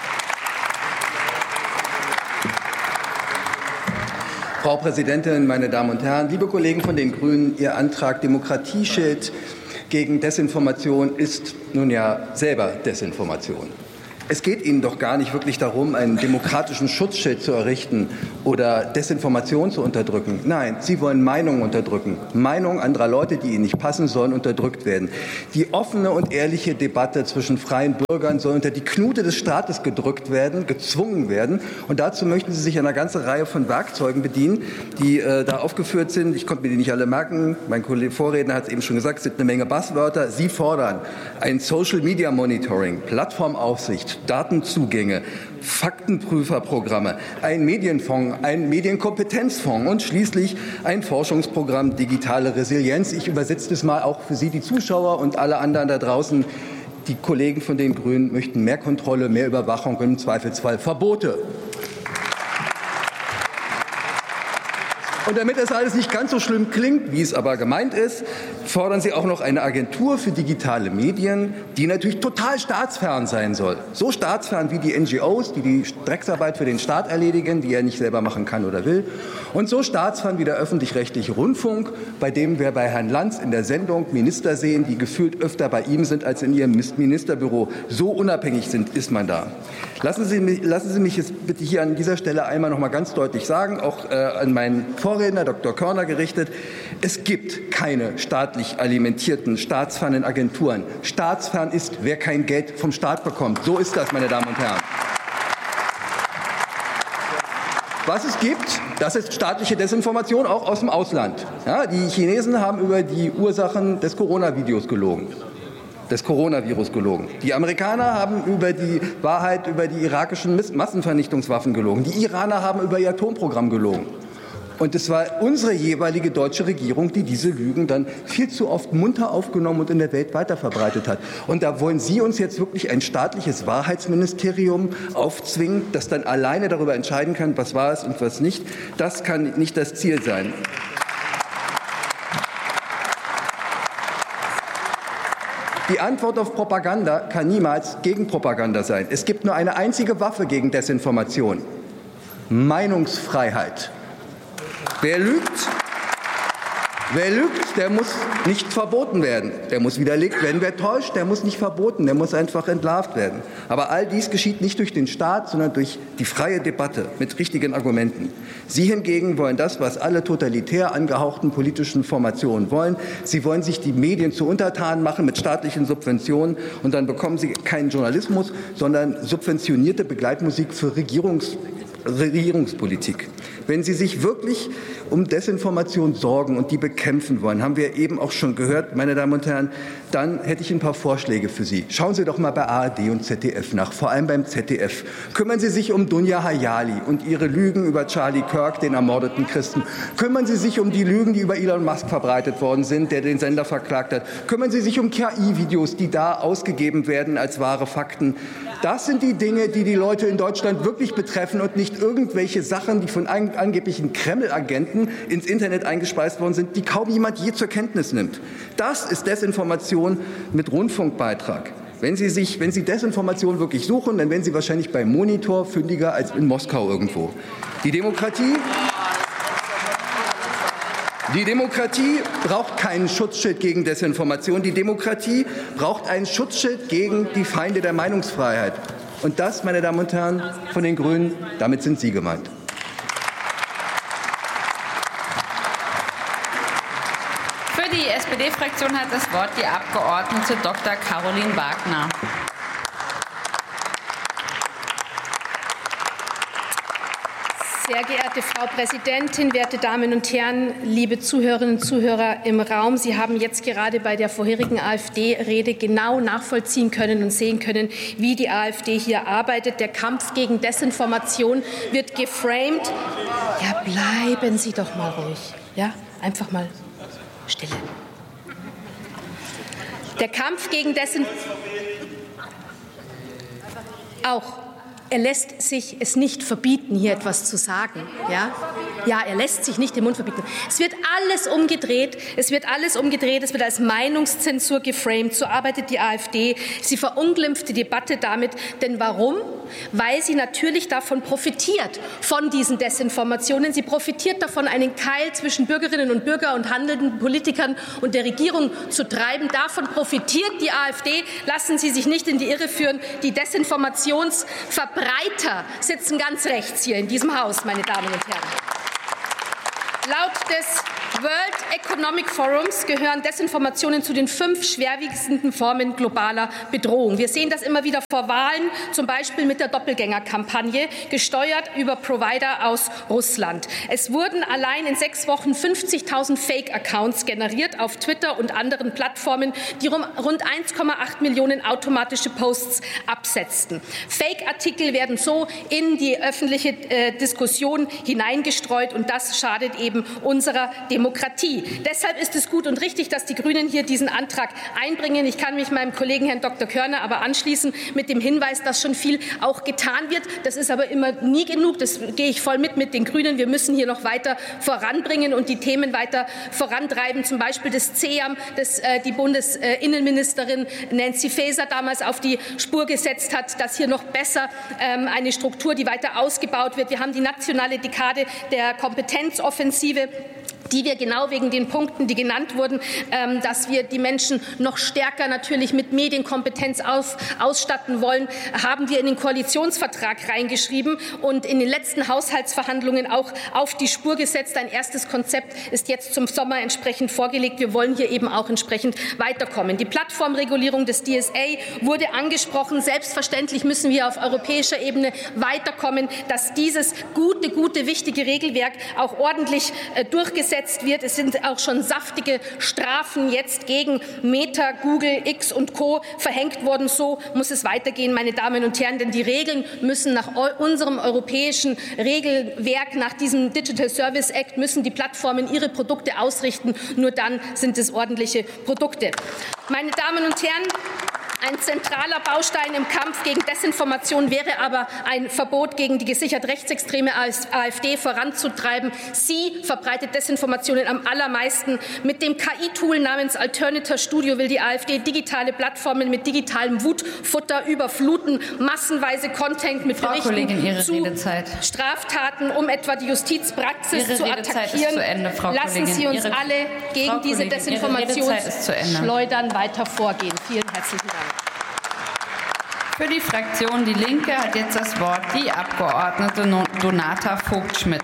Frau Präsidentin, meine Damen und Herren, liebe Kollegen von den Grünen, Ihr Antrag Demokratieschild gegen Desinformation ist nun ja selber Desinformation. Es geht Ihnen doch gar nicht wirklich darum, einen demokratischen Schutzschild zu errichten oder Desinformation zu unterdrücken. Nein, Sie wollen Meinungen unterdrücken. Meinungen anderer Leute, die Ihnen nicht passen, sollen unterdrückt werden. Die offene und ehrliche Debatte zwischen freien Bürgern soll unter die Knute des Staates gedrückt werden, gezwungen werden. Und dazu möchten Sie sich einer ganzen Reihe von Werkzeugen bedienen, die da aufgeführt sind. Ich konnte mir die nicht alle merken. Mein Kollege Vorredner hat es eben schon gesagt, es sind eine Menge Buzzwörter. Sie fordern ein Social Media Monitoring, Plattformaufsicht, Datenzugänge, Faktenprüferprogramme, ein Medienfonds, ein Medienkompetenzfonds und schließlich ein Forschungsprogramm Digitale Resilienz. Ich übersetze das mal auch für Sie, die Zuschauer und alle anderen da draußen. Die Kollegen von den Grünen möchten mehr Kontrolle, mehr Überwachung und im Zweifelsfall Verbote. Und damit das alles nicht ganz so schlimm klingt, wie es aber gemeint ist, fordern Sie auch noch eine Agentur für digitale Medien, die natürlich total staatsfern sein soll. So staatsfern wie die NGOs, die die Drecksarbeit für den Staat erledigen, die er nicht selber machen kann oder will. Und so staatsfern wie der öffentlich-rechtliche Rundfunk, bei dem wir bei Herrn Lanz in der Sendung Minister sehen, die gefühlt öfter bei ihm sind als in ihrem Ministerbüro. So unabhängig ist man da. Lassen Sie mich es bitte hier an dieser Stelle einmal noch mal ganz deutlich sagen, auch an meinen Vorredner Dr. Körner gerichtet: Es gibt keine staatlich alimentierten, staatsfernen Agenturen. Staatsfern ist, wer kein Geld vom Staat bekommt. So ist das, meine Damen und Herren. Was es gibt, das ist staatliche Desinformation, auch aus dem Ausland. Ja, die Chinesen haben über die Ursachen des Coronavirus gelogen. Die Amerikaner haben über die Wahrheit über die irakischen Massenvernichtungswaffen gelogen. Die Iraner haben über ihr Atomprogramm gelogen. Und es war unsere jeweilige deutsche Regierung, die diese Lügen dann viel zu oft munter aufgenommen und in der Welt weiterverbreitet hat. Und da wollen Sie uns jetzt wirklich ein staatliches Wahrheitsministerium aufzwingen, das dann alleine darüber entscheiden kann, was wahr ist und was nicht. Das kann nicht das Ziel sein. Die Antwort auf Propaganda kann niemals Gegenpropaganda sein. Es gibt nur eine einzige Waffe gegen Desinformation: Meinungsfreiheit. Wer lügt, der muss nicht verboten werden. Der muss widerlegt werden. Wer täuscht, der muss nicht verboten. Der muss einfach entlarvt werden. Aber all dies geschieht nicht durch den Staat, sondern durch die freie Debatte mit richtigen Argumenten. Sie hingegen wollen das, was alle totalitär angehauchten politischen Formationen wollen. Sie wollen sich die Medien zu Untertanen machen mit staatlichen Subventionen. Und dann bekommen sie keinen Journalismus, sondern subventionierte Begleitmusik für Regierungspolitik. Wenn Sie sich wirklich um Desinformation sorgen und die bekämpfen wollen, haben wir eben auch schon gehört, meine Damen und Herren, dann hätte ich ein paar Vorschläge für Sie. Schauen Sie doch mal bei ARD und ZDF nach, vor allem beim ZDF. Kümmern Sie sich um Dunja Hayali und ihre Lügen über Charlie Kirk, den ermordeten Christen. Kümmern Sie sich um die Lügen, die über Elon Musk verbreitet worden sind, der den Sender verklagt hat. Kümmern Sie sich um KI-Videos, die da ausgegeben werden als wahre Fakten. Das sind die Dinge, die die Leute in Deutschland wirklich betreffen und nicht irgendwelche Sachen, die von angeblichen Kreml-Agenten ins Internet eingespeist worden sind, die kaum jemand je zur Kenntnis nimmt. Das ist Desinformation mit Rundfunkbeitrag. Wenn Sie Desinformation wirklich suchen, dann wären Sie wahrscheinlich bei Monitor fündiger als in Moskau irgendwo. Die Demokratie braucht keinen Schutzschild gegen Desinformation. Die Demokratie braucht ein Schutzschild gegen die Feinde der Meinungsfreiheit. Und das, meine Damen und Herren von den Grünen, damit sind Sie gemeint. Für die SPD-Fraktion hat das Wort die Abgeordnete Dr. Caroline Wagner. Sehr geehrte Frau Präsidentin, werte Damen und Herren, liebe Zuhörerinnen und Zuhörer im Raum! Sie haben jetzt gerade bei der vorherigen AfD-Rede genau nachvollziehen können und sehen können, wie die AfD hier arbeitet. Der Kampf gegen Desinformation wird geframed. Ja, bleiben Sie doch mal ruhig. Ja, einfach mal Stille. Der Kampf gegen Desinformation auch. Er lässt sich es nicht verbieten, hier etwas zu sagen. Ja? Ja, er lässt sich nicht den Mund verbieten. Es wird alles umgedreht. Es wird als Meinungszensur geframed. So arbeitet die AfD. Sie verunglimpft die Debatte damit. Denn warum? Weil sie natürlich davon profitiert, von diesen Desinformationen. Sie profitiert davon, einen Keil zwischen Bürgerinnen und Bürgern und handelnden Politikern und der Regierung zu treiben. Davon profitiert die AfD. Lassen Sie sich nicht in die Irre führen. Die Desinformationsverbreiter sitzen ganz rechts hier in diesem Haus, meine Damen und Herren. Laut des World Economic Forums gehören Desinformationen zu den 5 schwerwiegendsten Formen globaler Bedrohung. Wir sehen das immer wieder vor Wahlen, zum Beispiel mit der Doppelgängerkampagne, gesteuert über Provider aus Russland. Es wurden allein in 6 Wochen 50.000 Fake-Accounts generiert auf Twitter und anderen Plattformen, die rund 1,8 Millionen automatische Posts absetzten. Fake-Artikel werden so in die öffentliche Diskussion hineingestreut, und das schadet eben unserer Demokratie. Deshalb ist es gut und richtig, dass die Grünen hier diesen Antrag einbringen. Ich kann mich meinem Kollegen Herrn Dr. Körner aber anschließen mit dem Hinweis, dass schon viel auch getan wird. Das ist aber immer nie genug. Das gehe ich voll mit den Grünen. Wir müssen hier noch weiter voranbringen und die Themen weiter vorantreiben. Zum Beispiel das CEAM, das die Bundesinnenministerin Nancy Faeser damals auf die Spur gesetzt hat, dass hier noch besser eine Struktur, die weiter ausgebaut wird. Wir haben die nationale Dekade der Kompetenzoffensive, die wir genau wegen den Punkten, die genannt wurden, dass wir die Menschen noch stärker natürlich mit Medienkompetenz ausstatten wollen, haben wir in den Koalitionsvertrag reingeschrieben und in den letzten Haushaltsverhandlungen auch auf die Spur gesetzt. Ein erstes Konzept ist jetzt zum Sommer entsprechend vorgelegt. Wir wollen hier eben auch entsprechend weiterkommen. Die Plattformregulierung des DSA wurde angesprochen. Selbstverständlich müssen wir auf europäischer Ebene weiterkommen, dass dieses gute, wichtige Regelwerk auch ordentlich durchgesetzt wird. Es sind auch schon saftige Strafen jetzt gegen Meta, Google, X und Co. verhängt worden. So muss es weitergehen, meine Damen und Herren, denn die Regeln müssen nach unserem europäischen Regelwerk, nach diesem Digital Service Act, müssen die Plattformen ihre Produkte ausrichten. Nur dann sind es ordentliche Produkte. Meine Damen und Herren, ein zentraler Baustein im Kampf gegen Desinformation wäre aber ein Verbot gegen die gesichert rechtsextreme AfD voranzutreiben. Sie verbreitet Desinformationen am allermeisten. Mit dem KI-Tool namens Alternator Studio will die AfD digitale Plattformen mit digitalem Wutfutter überfluten, massenweise Content mit Berichten zu Straftaten, um etwa die Justizpraxis zu attackieren. Lassen Sie uns alle gegen diese Desinformationsschleudern weiter vorgehen. Vielen herzlichen Dank. Für die Fraktion Die Linke hat jetzt das Wort die Abgeordnete Donata Vogt-Schmidt.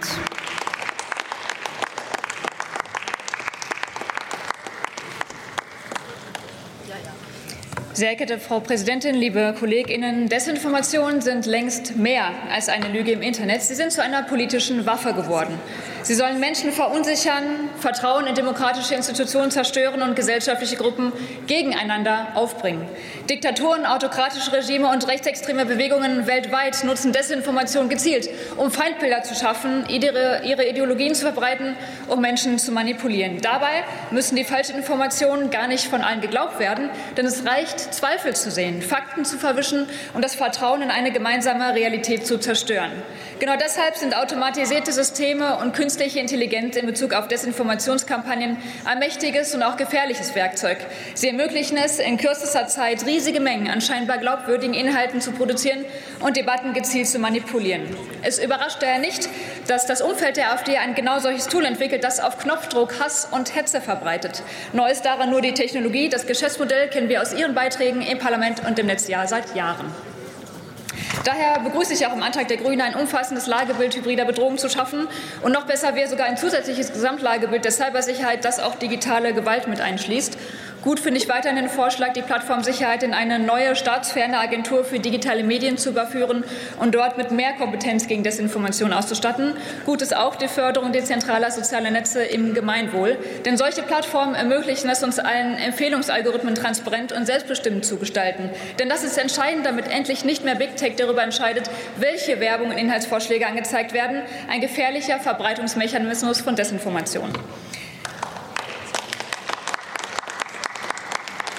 Sehr geehrte Frau Präsidentin, liebe KollegInnen, Desinformationen sind längst mehr als eine Lüge im Internet. Sie sind zu einer politischen Waffe geworden. Sie sollen Menschen verunsichern, Vertrauen in demokratische Institutionen zerstören und gesellschaftliche Gruppen gegeneinander aufbringen. Diktaturen, autokratische Regime und rechtsextreme Bewegungen weltweit nutzen Desinformation gezielt, um Feindbilder zu schaffen, ihre Ideologien zu verbreiten, um Menschen zu manipulieren. Dabei müssen die falschen Informationen gar nicht von allen geglaubt werden, denn es reicht, Zweifel zu sehen, Fakten zu verwischen und das Vertrauen in eine gemeinsame Realität zu zerstören. Genau deshalb sind automatisierte Systeme und künstliche Intelligenz in Bezug auf Desinformationskampagnen ein mächtiges und auch gefährliches Werkzeug. Sie ermöglichen es, in kürzester Zeit riesige Mengen an scheinbar glaubwürdigen Inhalten zu produzieren und Debatten gezielt zu manipulieren. Es überrascht daher nicht, dass das Umfeld der AfD ein genau solches Tool entwickelt, das auf Knopfdruck Hass und Hetze verbreitet. Neu ist daran nur die Technologie. Das Geschäftsmodell kennen wir aus Ihren Beiträgen im Parlament und im Netzjahr seit Jahren. Daher begrüße ich auch im Antrag der Grünen, ein umfassendes Lagebild hybrider Bedrohung zu schaffen. Und noch besser wäre sogar ein zusätzliches Gesamtlagebild der Cybersicherheit, das auch digitale Gewalt mit einschließt. Gut finde ich weiterhin den Vorschlag, die Plattformsicherheit in eine neue staatsferne Agentur für digitale Medien zu überführen und dort mit mehr Kompetenz gegen Desinformation auszustatten. Gut ist auch die Förderung dezentraler sozialer Netze im Gemeinwohl. Denn solche Plattformen ermöglichen es uns allen, Empfehlungsalgorithmen transparent und selbstbestimmt zu gestalten. Denn das ist entscheidend, damit endlich nicht mehr Big Tech darüber entscheidet, welche Werbung und Inhaltsvorschläge angezeigt werden. Ein gefährlicher Verbreitungsmechanismus von Desinformation.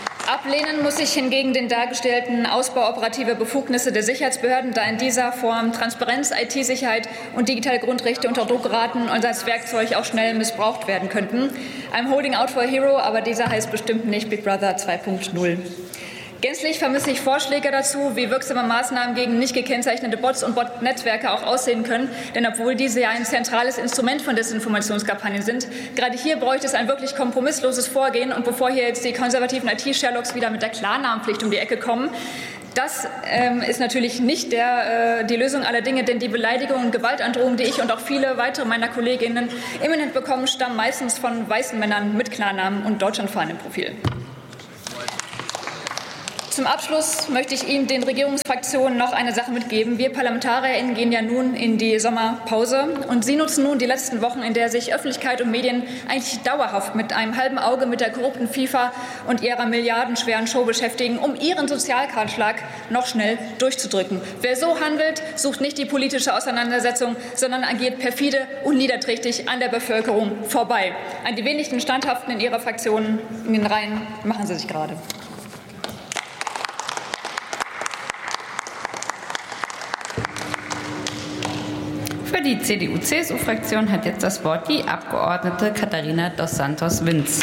Ablehnen muss ich hingegen den dargestellten Ausbau operativer Befugnisse der Sicherheitsbehörden, da in dieser Form Transparenz, IT-Sicherheit und digitale Grundrechte unter Druck geraten und als Werkzeug auch schnell missbraucht werden könnten. I'm holding out for a hero, aber dieser heißt bestimmt nicht Big Brother 2.0. Gänzlich vermisse ich Vorschläge dazu, wie wirksame Maßnahmen gegen nicht gekennzeichnete Bots und Bot-Netzwerke auch aussehen können. Denn obwohl diese ja ein zentrales Instrument von Desinformationskampagnen sind, gerade hier bräuchte es ein wirklich kompromissloses Vorgehen. Und bevor hier jetzt die konservativen IT-Sherlocks wieder mit der Klarnamenpflicht um die Ecke kommen, das ist natürlich nicht die Lösung aller Dinge, denn die Beleidigungen und Gewaltandrohungen, die ich und auch viele weitere meiner Kolleginnen imminent bekommen, stammen meistens von weißen Männern mit Klarnamen und Deutschlandfahnen im Profil. Zum Abschluss möchte ich Ihnen, den Regierungsfraktionen, noch eine Sache mitgeben. Wir ParlamentarierInnen gehen ja nun in die Sommerpause und Sie nutzen nun die letzten Wochen, in der sich Öffentlichkeit und Medien eigentlich dauerhaft mit einem halben Auge mit der korrupten FIFA und ihrer milliardenschweren Show beschäftigen, um Ihren Sozialkahlschlag noch schnell durchzudrücken. Wer so handelt, sucht nicht die politische Auseinandersetzung, sondern agiert perfide und niederträchtig an der Bevölkerung vorbei. An die wenigen Standhaften in Ihrer Fraktion in den Reihen machen Sie sich gerade. Für die CDU-CSU-Fraktion hat jetzt das Wort die Abgeordnete Katharina dos Santos-Vinz.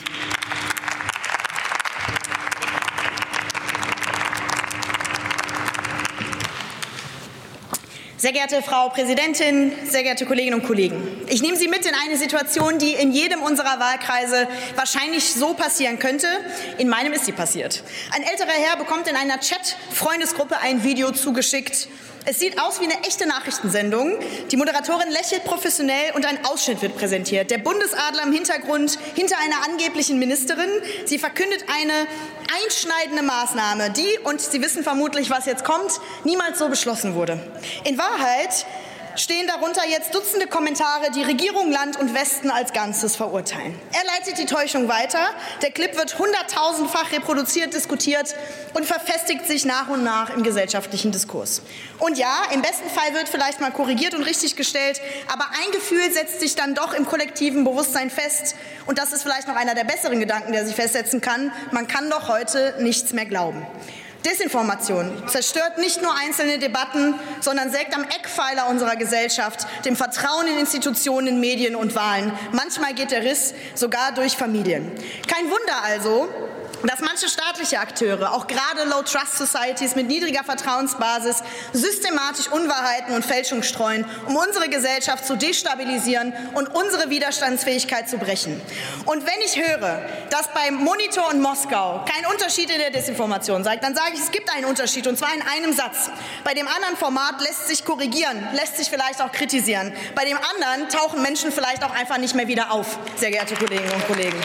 Sehr geehrte Frau Präsidentin, sehr geehrte Kolleginnen und Kollegen! Ich nehme Sie mit in eine Situation, die in jedem unserer Wahlkreise wahrscheinlich so passieren könnte. In meinem ist sie passiert. Ein älterer Herr bekommt in einer Chat-Freundesgruppe ein Video zugeschickt. Es sieht aus wie eine echte Nachrichtensendung. Die Moderatorin lächelt professionell und ein Ausschnitt wird präsentiert. Der Bundesadler im Hintergrund hinter einer angeblichen Ministerin. Sie verkündet eine einschneidende Maßnahme, die, und Sie wissen vermutlich, was jetzt kommt, niemals so beschlossen wurde. In Wahrheit stehen darunter jetzt Dutzende Kommentare, die Regierung, Land und Westen als Ganzes verurteilen. Er leitet die Täuschung weiter. Der Clip wird 100.000-fach reproduziert, diskutiert und verfestigt sich nach und nach im gesellschaftlichen Diskurs. Und ja, im besten Fall wird vielleicht mal korrigiert und richtiggestellt, aber ein Gefühl setzt sich dann doch im kollektiven Bewusstsein fest. Und das ist vielleicht noch einer der besseren Gedanken, der sich festsetzen kann. Man kann doch heute nichts mehr glauben. Desinformation zerstört nicht nur einzelne Debatten, sondern sägt am Eckpfeiler unserer Gesellschaft, dem Vertrauen in Institutionen, in Medien und Wahlen. Manchmal geht der Riss sogar durch Familien. Kein Wunder also, dass manche staatliche Akteure, auch gerade Low-Trust-Societies mit niedriger Vertrauensbasis, systematisch Unwahrheiten und Fälschungen streuen, um unsere Gesellschaft zu destabilisieren und unsere Widerstandsfähigkeit zu brechen. Und wenn ich höre, dass beim Monitor und Moskau kein Unterschied in der Desinformation sei, dann sage ich, es gibt einen Unterschied, und zwar in einem Satz. Bei dem anderen Format lässt sich korrigieren, lässt sich vielleicht auch kritisieren. Bei dem anderen tauchen Menschen vielleicht auch einfach nicht mehr wieder auf, sehr geehrte Kolleginnen und Kollegen.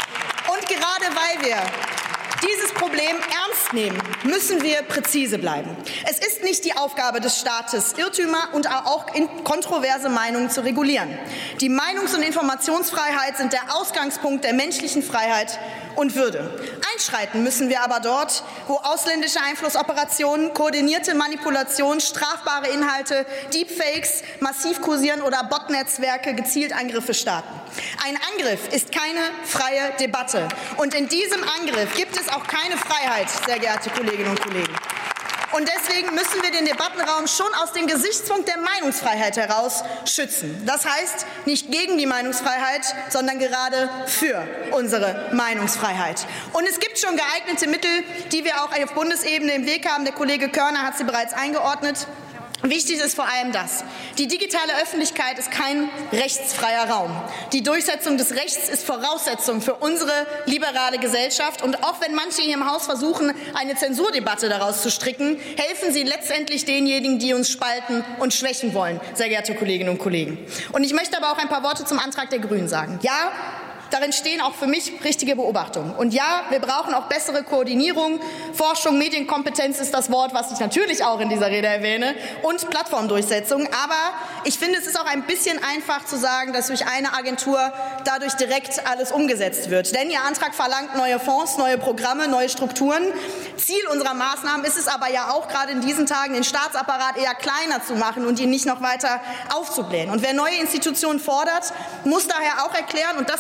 Und gerade weil wir dieses Problem ernst nehmen, müssen wir präzise bleiben. Es ist nicht die Aufgabe des Staates, Irrtümer und auch kontroverse Meinungen zu regulieren. Die Meinungs- und Informationsfreiheit sind der Ausgangspunkt der menschlichen Freiheit und Würde. Einschreiten müssen wir aber dort, wo ausländische Einflussoperationen, koordinierte Manipulation, strafbare Inhalte, Deepfakes massiv kursieren oder Botnetzwerke gezielt Angriffe starten. Ein Angriff ist keine freie Debatte. Und in diesem Angriff gibt es auch keine Freiheit, sehr geehrte Kolleginnen und Kollegen. Und deswegen müssen wir den Debattenraum schon aus dem Gesichtspunkt der Meinungsfreiheit heraus schützen. Das heißt, nicht gegen die Meinungsfreiheit, sondern gerade für unsere Meinungsfreiheit. Und es gibt schon geeignete Mittel, die wir auch auf Bundesebene im Weg haben. Der Kollege Körner hat sie bereits eingeordnet. Wichtig ist vor allem das: Die digitale Öffentlichkeit ist kein rechtsfreier Raum. Die Durchsetzung des Rechts ist Voraussetzung für unsere liberale Gesellschaft. Und auch wenn manche hier im Haus versuchen, eine Zensurdebatte daraus zu stricken, helfen sie letztendlich denjenigen, die uns spalten und schwächen wollen, sehr geehrte Kolleginnen und Kollegen. Und ich möchte aber auch ein paar Worte zum Antrag der Grünen sagen. Ja, darin stehen auch für mich richtige Beobachtungen. Und ja, wir brauchen auch bessere Koordinierung. Forschung, Medienkompetenz ist das Wort, was ich natürlich auch in dieser Rede erwähne, und Plattformdurchsetzung. Aber ich finde, es ist auch ein bisschen einfach zu sagen, dass durch eine Agentur dadurch direkt alles umgesetzt wird. Denn Ihr Antrag verlangt neue Fonds, neue Programme, neue Strukturen. Ziel unserer Maßnahmen ist es aber ja auch, gerade in diesen Tagen den Staatsapparat eher kleiner zu machen und ihn nicht noch weiter aufzublähen. Und wer neue Institutionen fordert, muss daher auch erklären, und das fehlt mir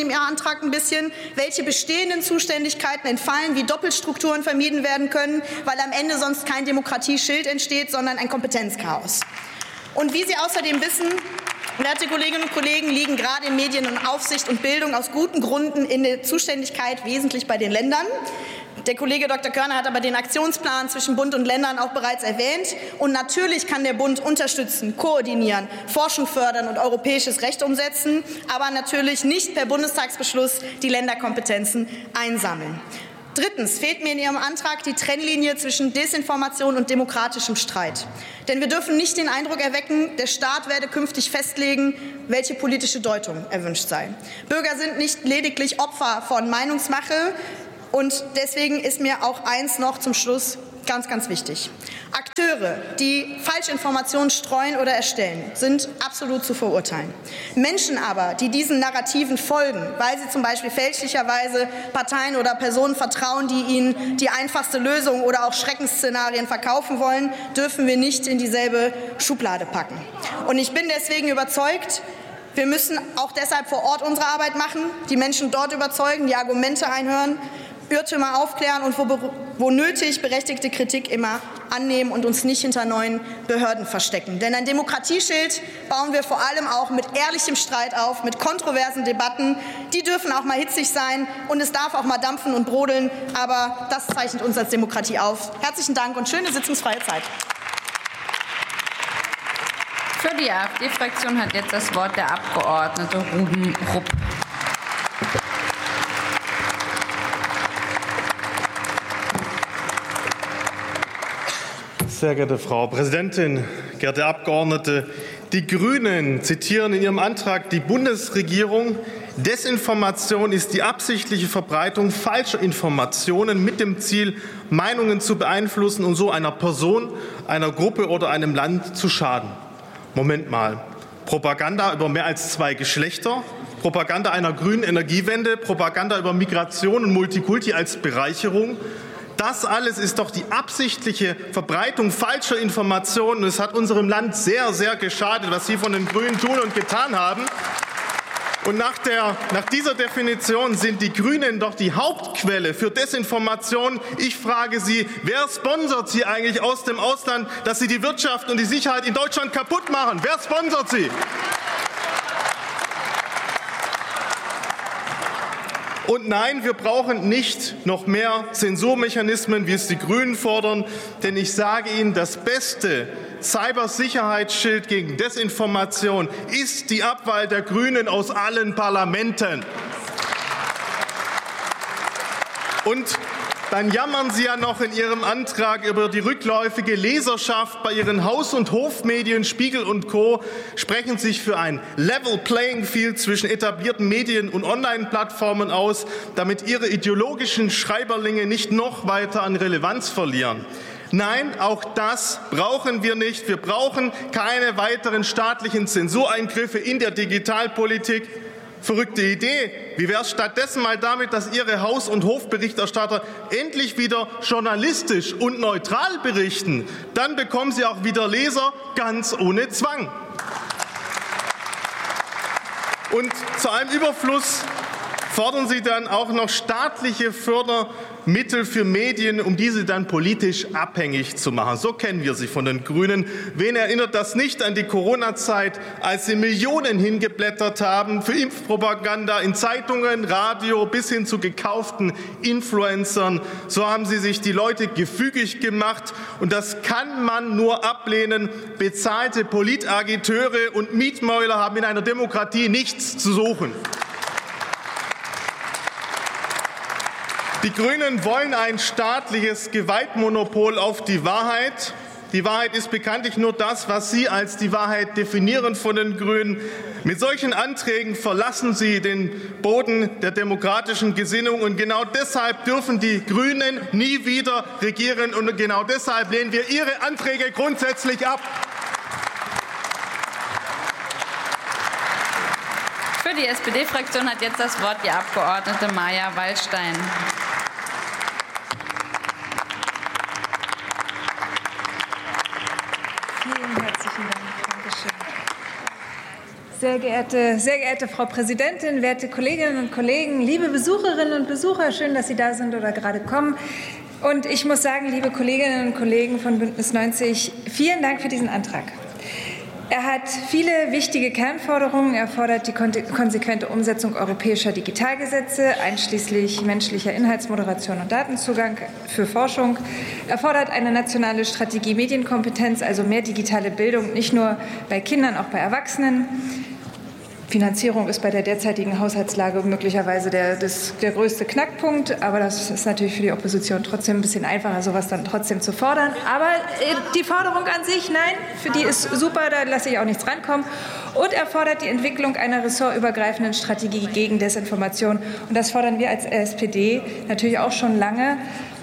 in Ihrem Antrag ein bisschen, welche bestehenden Zuständigkeiten entfallen, wie Doppelstrukturen vermieden werden können, weil am Ende sonst kein Demokratieschild entsteht, sondern ein Kompetenzchaos. Und wie Sie außerdem wissen, werte Kolleginnen und Kollegen, liegen gerade in Medien und Aufsicht und Bildung aus guten Gründen in der Zuständigkeit wesentlich bei den Ländern. Der Kollege Dr. Körner hat aber den Aktionsplan zwischen Bund und Ländern auch bereits erwähnt. Und natürlich kann der Bund unterstützen, koordinieren, Forschung fördern und europäisches Recht umsetzen, aber natürlich nicht per Bundestagsbeschluss die Länderkompetenzen einsammeln. Drittens fehlt mir in Ihrem Antrag die Trennlinie zwischen Desinformation und demokratischem Streit. Denn wir dürfen nicht den Eindruck erwecken, der Staat werde künftig festlegen, welche politische Deutung erwünscht sei. Bürger sind nicht lediglich Opfer von Meinungsmache. Und deswegen ist mir auch eins noch zum Schluss ganz, ganz wichtig. Akteure, die Falschinformationen streuen oder erstellen, sind absolut zu verurteilen. Menschen aber, die diesen Narrativen folgen, weil sie zum Beispiel fälschlicherweise Parteien oder Personen vertrauen, die ihnen die einfachste Lösung oder auch Schreckensszenarien verkaufen wollen, dürfen wir nicht in dieselbe Schublade packen. Und ich bin deswegen überzeugt, wir müssen auch deshalb vor Ort unsere Arbeit machen, die Menschen dort überzeugen, die Argumente einhören, Irrtümer aufklären und wo nötig berechtigte Kritik immer annehmen und uns nicht hinter neuen Behörden verstecken. Denn ein Demokratieschild bauen wir vor allem auch mit ehrlichem Streit auf, mit kontroversen Debatten. Die dürfen auch mal hitzig sein und es darf auch mal dampfen und brodeln, aber das zeichnet uns als Demokratie auf. Herzlichen Dank und schöne sitzungsfreie Zeit. Für die AfD-Fraktion hat jetzt das Wort der Abgeordnete Ruben Rupp. Sehr geehrte Frau Präsidentin, geehrte Abgeordnete! Die Grünen zitieren in ihrem Antrag die Bundesregierung. Desinformation ist die absichtliche Verbreitung falscher Informationen mit dem Ziel, Meinungen zu beeinflussen und so einer Person, einer Gruppe oder einem Land zu schaden. Moment mal. Propaganda über mehr als 2 Geschlechter, Propaganda einer grünen Energiewende, Propaganda über Migration und Multikulti als Bereicherung. Das alles ist doch die absichtliche Verbreitung falscher Informationen. Es hat unserem Land sehr, sehr geschadet, was Sie von den Grünen tun und getan haben. Und nach dieser Definition sind die Grünen doch die Hauptquelle für Desinformation. Ich frage Sie, wer sponsert Sie eigentlich aus dem Ausland, dass Sie die Wirtschaft und die Sicherheit in Deutschland kaputt machen? Wer sponsert Sie? Und nein, wir brauchen nicht noch mehr Zensurmechanismen, wie es die Grünen fordern, denn ich sage Ihnen, das beste Cybersicherheitsschild gegen Desinformation ist die Abwahl der Grünen aus allen Parlamenten. Und dann jammern Sie ja noch in Ihrem Antrag über die rückläufige Leserschaft bei Ihren Haus- und Hofmedien Spiegel und Co., sprechen sich für ein Level Playing Field zwischen etablierten Medien und Online-Plattformen aus, damit Ihre ideologischen Schreiberlinge nicht noch weiter an Relevanz verlieren. Nein, auch das brauchen wir nicht. Wir brauchen keine weiteren staatlichen Zensureingriffe in der Digitalpolitik. Verrückte Idee. Wie wäre es stattdessen mal damit, dass Ihre Haus- und Hofberichterstatter endlich wieder journalistisch und neutral berichten? Dann bekommen Sie auch wieder Leser ganz ohne Zwang. Und zu einem Überfluss fordern Sie dann auch noch staatliche Fördermittel für Medien, um diese dann politisch abhängig zu machen. So kennen wir sie von den Grünen. Wen erinnert das nicht an die Corona-Zeit, als sie Millionen hingeblättert haben für Impfpropaganda in Zeitungen, Radio bis hin zu gekauften Influencern? So haben sie sich die Leute gefügig gemacht. Und das kann man nur ablehnen. Bezahlte Politagiteure und Mietmäuler haben in einer Demokratie nichts zu suchen. Die Grünen wollen ein staatliches Gewaltmonopol auf die Wahrheit. Die Wahrheit ist bekanntlich nur das, was Sie als die Wahrheit definieren von den Grünen. Mit solchen Anträgen verlassen Sie den Boden der demokratischen Gesinnung. Und genau deshalb dürfen die Grünen nie wieder regieren. Und genau deshalb lehnen wir Ihre Anträge grundsätzlich ab. Für die SPD-Fraktion hat jetzt das Wort die Abgeordnete Maja Wallstein. Vielen herzlichen Dank. Dankeschön. Sehr geehrte Frau Präsidentin, werte Kolleginnen und Kollegen, liebe Besucherinnen und Besucher, schön, dass Sie da sind oder gerade kommen. Und ich muss sagen, liebe Kolleginnen und Kollegen von Bündnis 90, vielen Dank für diesen Antrag. Er hat viele wichtige Kernforderungen. Er fordert die konsequente Umsetzung europäischer Digitalgesetze, einschließlich menschlicher Inhaltsmoderation und Datenzugang für Forschung. Er fordert eine nationale Strategie Medienkompetenz, also mehr digitale Bildung, nicht nur bei Kindern, auch bei Erwachsenen. Finanzierung ist bei der derzeitigen Haushaltslage möglicherweise der größte Knackpunkt. Aber das ist natürlich für die Opposition trotzdem ein bisschen einfacher, sowas dann trotzdem zu fordern. Aber die Forderung an sich, nein, für die ist super, da lasse ich auch nichts rankommen. Und er fordert die Entwicklung einer ressortübergreifenden Strategie gegen Desinformation. Und das fordern wir als SPD natürlich auch schon lange.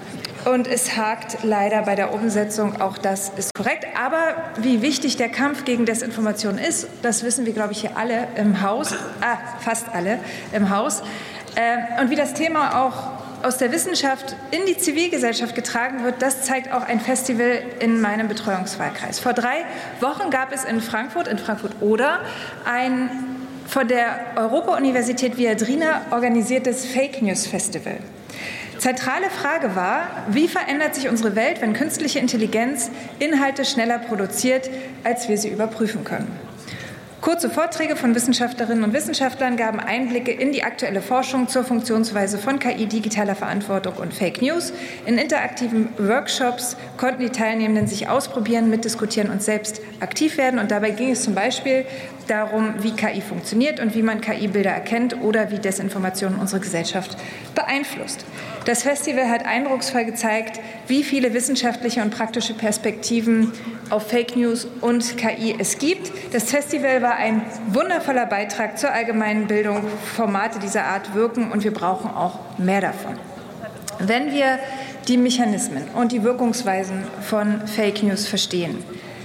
Und es hakt leider bei der Umsetzung, auch das ist korrekt. Aber wie wichtig der Kampf gegen Desinformation ist, das wissen wir, glaube ich, hier alle im Haus, fast alle im Haus. Und wie das Thema auch aus der Wissenschaft in die Zivilgesellschaft getragen wird, das zeigt auch ein Festival in meinem Betreuungswahlkreis. Vor 3 Wochen gab es in Frankfurt-Oder, ein von der Europa-Universität Viadrina organisiertes Fake News Festival. Zentrale Frage war, wie verändert sich unsere Welt, wenn künstliche Intelligenz Inhalte schneller produziert, als wir sie überprüfen können? Kurze Vorträge von Wissenschaftlerinnen und Wissenschaftlern gaben Einblicke in die aktuelle Forschung zur Funktionsweise von KI, digitaler Verantwortung und Fake News. In interaktiven Workshops konnten die Teilnehmenden sich ausprobieren, mitdiskutieren und selbst aktiv werden. Und dabei ging es zum Beispiel darum, wie KI funktioniert und wie man KI-Bilder erkennt oder wie Desinformation unsere Gesellschaft beeinflusst. Das Festival hat eindrucksvoll gezeigt, wie viele wissenschaftliche und praktische Perspektiven auf Fake News und KI es gibt. Das Festival war ein wundervoller Beitrag zur allgemeinen Bildung. Formate dieser Art wirken und wir brauchen auch mehr davon. Wenn wir die Mechanismen und die Wirkungsweisen von Fake News verstehen,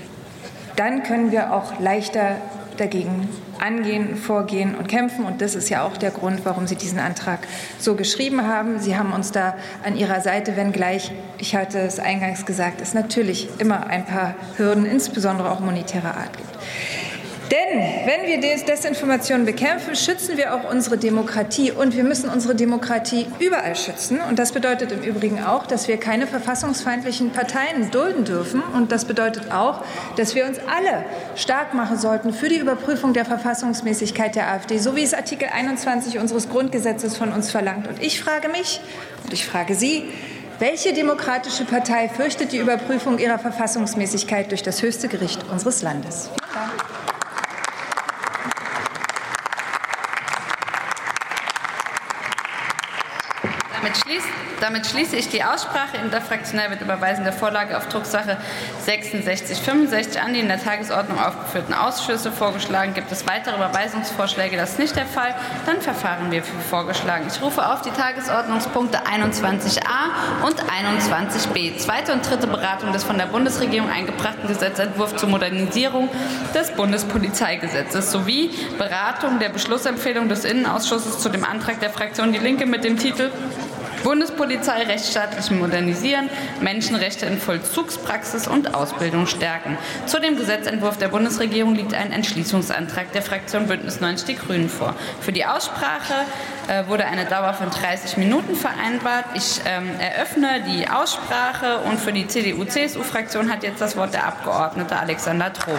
dann können wir auch leichter dagegen angehen, vorgehen und kämpfen. Und das ist ja auch der Grund, warum Sie diesen Antrag so geschrieben haben. Sie haben uns da an Ihrer Seite, wenngleich, ich hatte es eingangs gesagt, es natürlich immer ein paar Hürden, insbesondere auch monetärer Art gibt. Denn wenn wir Desinformation bekämpfen, schützen wir auch unsere Demokratie. Und wir müssen unsere Demokratie überall schützen. Und das bedeutet im Übrigen auch, dass wir keine verfassungsfeindlichen Parteien dulden dürfen. Und das bedeutet auch, dass wir uns alle stark machen sollten für die Überprüfung der Verfassungsmäßigkeit der AfD, so wie es Artikel 21 unseres Grundgesetzes von uns verlangt. Und ich frage mich und ich frage Sie, welche demokratische Partei fürchtet die Überprüfung ihrer Verfassungsmäßigkeit durch das höchste Gericht unseres Landes? Vielen Dank. Damit schließe ich die Aussprache. Interfraktionell wird Überweisen der Vorlage auf Drucksache 6665 an die in der Tagesordnung aufgeführten Ausschüsse vorgeschlagen. Gibt es weitere Überweisungsvorschläge? Das ist nicht der Fall. Dann verfahren wir wie vorgeschlagen. Ich rufe auf die Tagesordnungspunkte 21a und 21b. Zweite und dritte Beratung des von der Bundesregierung eingebrachten Gesetzentwurfs zur Modernisierung des Bundespolizeigesetzes sowie Beratung der Beschlussempfehlung des Innenausschusses zu dem Antrag der Fraktion Die Linke mit dem Titel Bundespolizei rechtsstaatlich modernisieren, Menschenrechte in Vollzugspraxis und Ausbildung stärken. Zu dem Gesetzentwurf der Bundesregierung liegt ein Entschließungsantrag der Fraktion Bündnis 90 Die Grünen vor. Für die Aussprache wurde eine Dauer von 30 Minuten vereinbart. Ich eröffne die Aussprache und für die CDU-CSU-Fraktion hat jetzt das Wort der Abgeordnete Alexander Trom.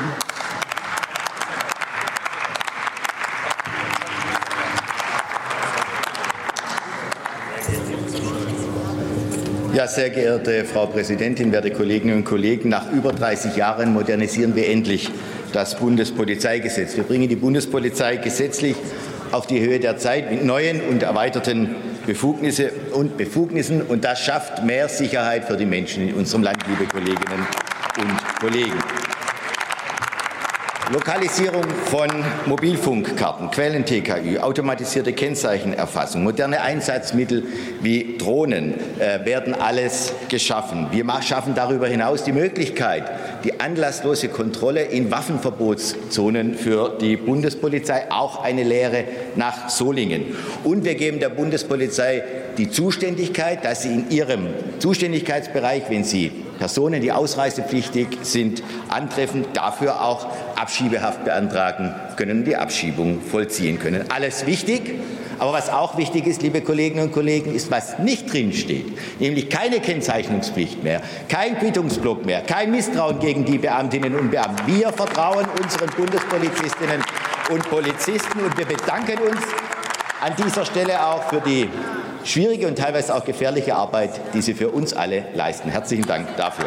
Ja, sehr geehrte Frau Präsidentin, werte Kolleginnen und Kollegen! Nach über 30 Jahren modernisieren wir endlich das Bundespolizeigesetz. Wir bringen die Bundespolizei gesetzlich auf die Höhe der Zeit mit neuen und erweiterten Befugnissen. Und das schafft mehr Sicherheit für die Menschen in unserem Land, liebe Kolleginnen und Kollegen. Lokalisierung von Mobilfunkkarten, Quellen-TKÜ, automatisierte Kennzeichenerfassung, moderne Einsatzmittel wie Drohnen werden alles geschaffen. Wir schaffen darüber hinaus die Möglichkeit, die anlasslose Kontrolle in Waffenverbotszonen für die Bundespolizei, auch eine Lehre nach Solingen. Und wir geben der Bundespolizei die Zuständigkeit, dass sie in ihrem Zuständigkeitsbereich, wenn sie Personen, die ausreisepflichtig sind, antreffen, dafür auch Abschiebehaft beantragen können und die Abschiebung vollziehen können. Alles wichtig. Aber was auch wichtig ist, liebe Kolleginnen und Kollegen, ist, was nicht drinsteht, nämlich keine Kennzeichnungspflicht mehr, kein Quittungsblock mehr, kein Misstrauen gegen die Beamtinnen und Beamten. Wir vertrauen unseren Bundespolizistinnen und Polizisten und wir bedanken uns an dieser Stelle auch für die schwierige und teilweise auch gefährliche Arbeit, die sie für uns alle leisten. Herzlichen Dank dafür.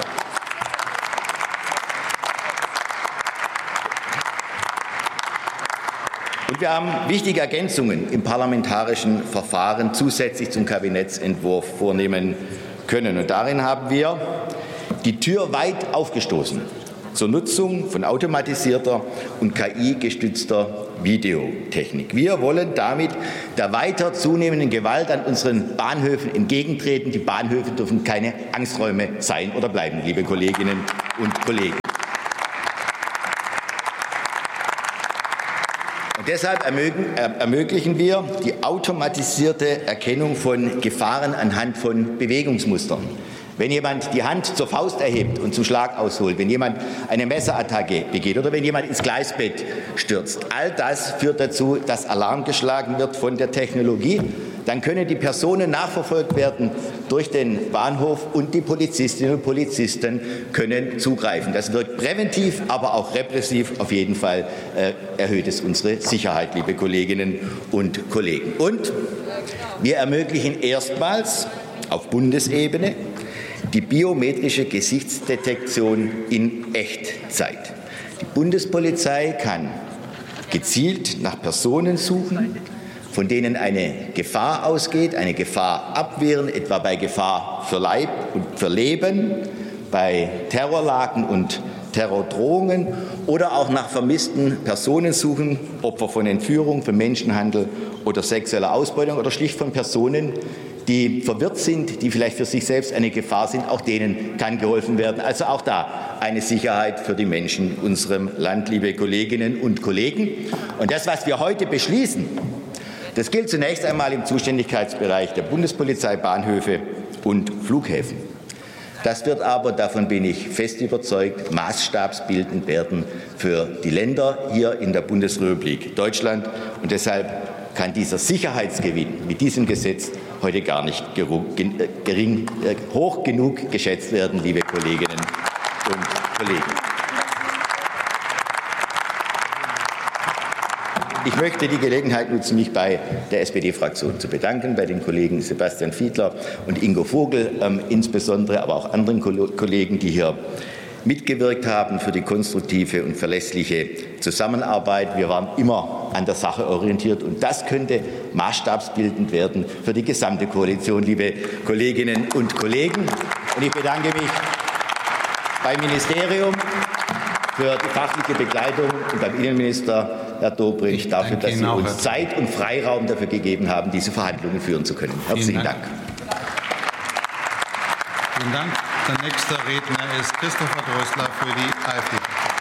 Und wir haben wichtige Ergänzungen im parlamentarischen Verfahren zusätzlich zum Kabinettsentwurf vornehmen können. Und darin haben wir die Tür weit aufgestoßen zur Nutzung von automatisierter und KI-gestützter Videotechnik. Wir wollen damit der weiter zunehmenden Gewalt an unseren Bahnhöfen entgegentreten. Die Bahnhöfe dürfen keine Angsträume sein oder bleiben, liebe Kolleginnen und Kollegen. Und deshalb ermöglichen wir die automatisierte Erkennung von Gefahren anhand von Bewegungsmustern. Wenn jemand die Hand zur Faust erhebt und zum Schlag ausholt, wenn jemand eine Messerattacke begeht oder wenn jemand ins Gleisbett stürzt, all das führt dazu, dass Alarm geschlagen wird von der Technologie. Dann können die Personen nachverfolgt werden durch den Bahnhof und die Polizistinnen und Polizisten können zugreifen. Das wirkt präventiv, aber auch repressiv. Auf jeden Fall erhöht es unsere Sicherheit, liebe Kolleginnen und Kollegen. Und wir ermöglichen erstmals auf Bundesebene die biometrische Gesichtsdetektion in Echtzeit. Die Bundespolizei kann gezielt nach Personen suchen, von denen eine Gefahr ausgeht, eine Gefahr abwehren, etwa bei Gefahr für Leib und für Leben, bei Terrorlagen und Terrordrohungen oder auch nach vermissten Personen suchen, Opfer von Entführung, von Menschenhandel oder sexueller Ausbeutung oder schlicht von Personen, die verwirrt sind, die vielleicht für sich selbst eine Gefahr sind. Auch denen kann geholfen werden. Also auch da eine Sicherheit für die Menschen in unserem Land, liebe Kolleginnen und Kollegen. Und das, was wir heute beschließen, das gilt zunächst einmal im Zuständigkeitsbereich der Bundespolizei, Bahnhöfe und Flughäfen. Das wird aber, davon bin ich fest überzeugt, maßstabsbildend werden für die Länder hier in der Bundesrepublik Deutschland. Und deshalb kann dieser Sicherheitsgewinn mit diesem Gesetz heute gar nicht hoch genug geschätzt werden, liebe Kolleginnen und Kollegen. Ich möchte die Gelegenheit nutzen, mich bei der SPD-Fraktion zu bedanken, bei den Kollegen Sebastian Fiedler und Ingo Vogel insbesondere, aber auch anderen Kollegen, die hier mitgewirkt haben für die konstruktive und verlässliche Zusammenarbeit. Wir waren immer an der Sache orientiert und das könnte maßstabsbildend werden für die gesamte Koalition, liebe Kolleginnen und Kollegen. Und ich bedanke mich beim Ministerium für die fachliche Begleitung und beim Innenminister, Herr Dobrindt, dafür, dass Sie uns Zeit und Freiraum dafür gegeben haben, diese Verhandlungen führen zu können. Herzlichen Dank. Vielen Dank. Der nächste Redner ist Christopher Drößler für die AfD.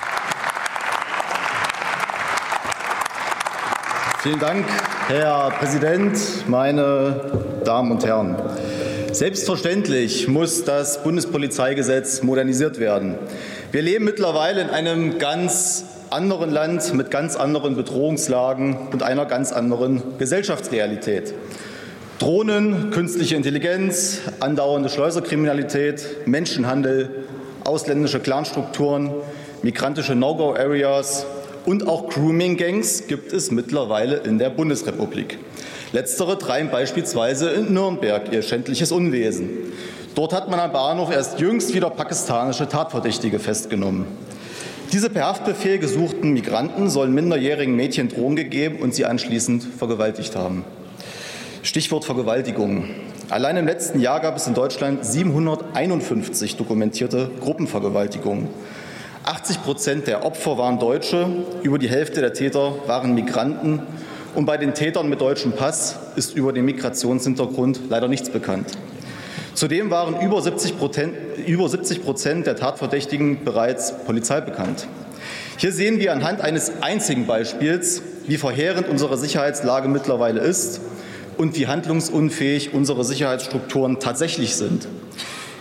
Vielen Dank, Herr Präsident, meine Damen und Herren. Selbstverständlich muss das Bundespolizeigesetz modernisiert werden. Wir leben mittlerweile in einem ganz anderen Land mit ganz anderen Bedrohungslagen und einer ganz anderen Gesellschaftsrealität. Drohnen, künstliche Intelligenz, andauernde Schleuserkriminalität, Menschenhandel, ausländische Clanstrukturen, migrantische No-Go-Areas und auch Grooming-Gangs gibt es mittlerweile in der Bundesrepublik. Letztere treiben beispielsweise in Nürnberg ihr schändliches Unwesen. Dort hat man am Bahnhof erst jüngst wieder pakistanische Tatverdächtige festgenommen. Diese per Haftbefehl gesuchten Migranten sollen minderjährigen Mädchen Drogen gegeben und sie anschließend vergewaltigt haben. Stichwort Vergewaltigung. Allein im letzten Jahr gab es in Deutschland 751 dokumentierte Gruppenvergewaltigungen. 80% der Opfer waren Deutsche, über die Hälfte der Täter waren Migranten und bei den Tätern mit deutschem Pass ist über den Migrationshintergrund leider nichts bekannt. Zudem waren über 70% der Tatverdächtigen bereits polizeibekannt. Hier sehen wir anhand eines einzigen Beispiels, wie verheerend unsere Sicherheitslage mittlerweile ist und wie handlungsunfähig unsere Sicherheitsstrukturen tatsächlich sind.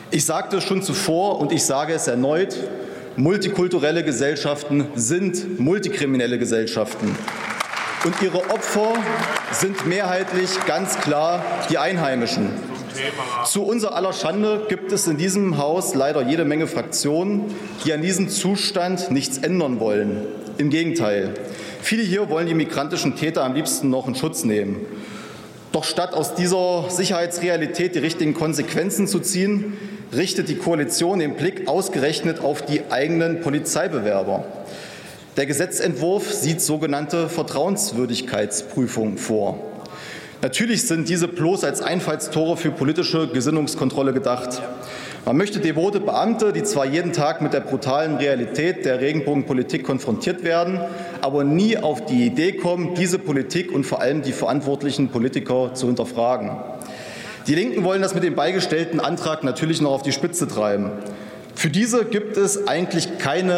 Ich sagte es schon zuvor und ich sage es erneut, multikulturelle Gesellschaften sind multikriminelle Gesellschaften. Und ihre Opfer sind mehrheitlich ganz klar die Einheimischen. Zu unser aller Schande gibt es in diesem Haus leider jede Menge Fraktionen, die an diesem Zustand nichts ändern wollen. Im Gegenteil. Viele hier wollen die migrantischen Täter am liebsten noch in Schutz nehmen. Doch statt aus dieser Sicherheitsrealität die richtigen Konsequenzen zu ziehen, richtet die Koalition den Blick ausgerechnet auf die eigenen Polizeibewerber. Der Gesetzentwurf sieht sogenannte Vertrauenswürdigkeitsprüfungen vor. Natürlich sind diese bloß als Einfallstore für politische Gesinnungskontrolle gedacht. Man möchte devote Beamte, die zwar jeden Tag mit der brutalen Realität der Regenbogenpolitik konfrontiert werden, aber nie auf die Idee kommen, diese Politik und vor allem die verantwortlichen Politiker zu hinterfragen. Die Linken wollen das mit dem beigestellten Antrag natürlich noch auf die Spitze treiben. Für diese gibt es eigentlich keine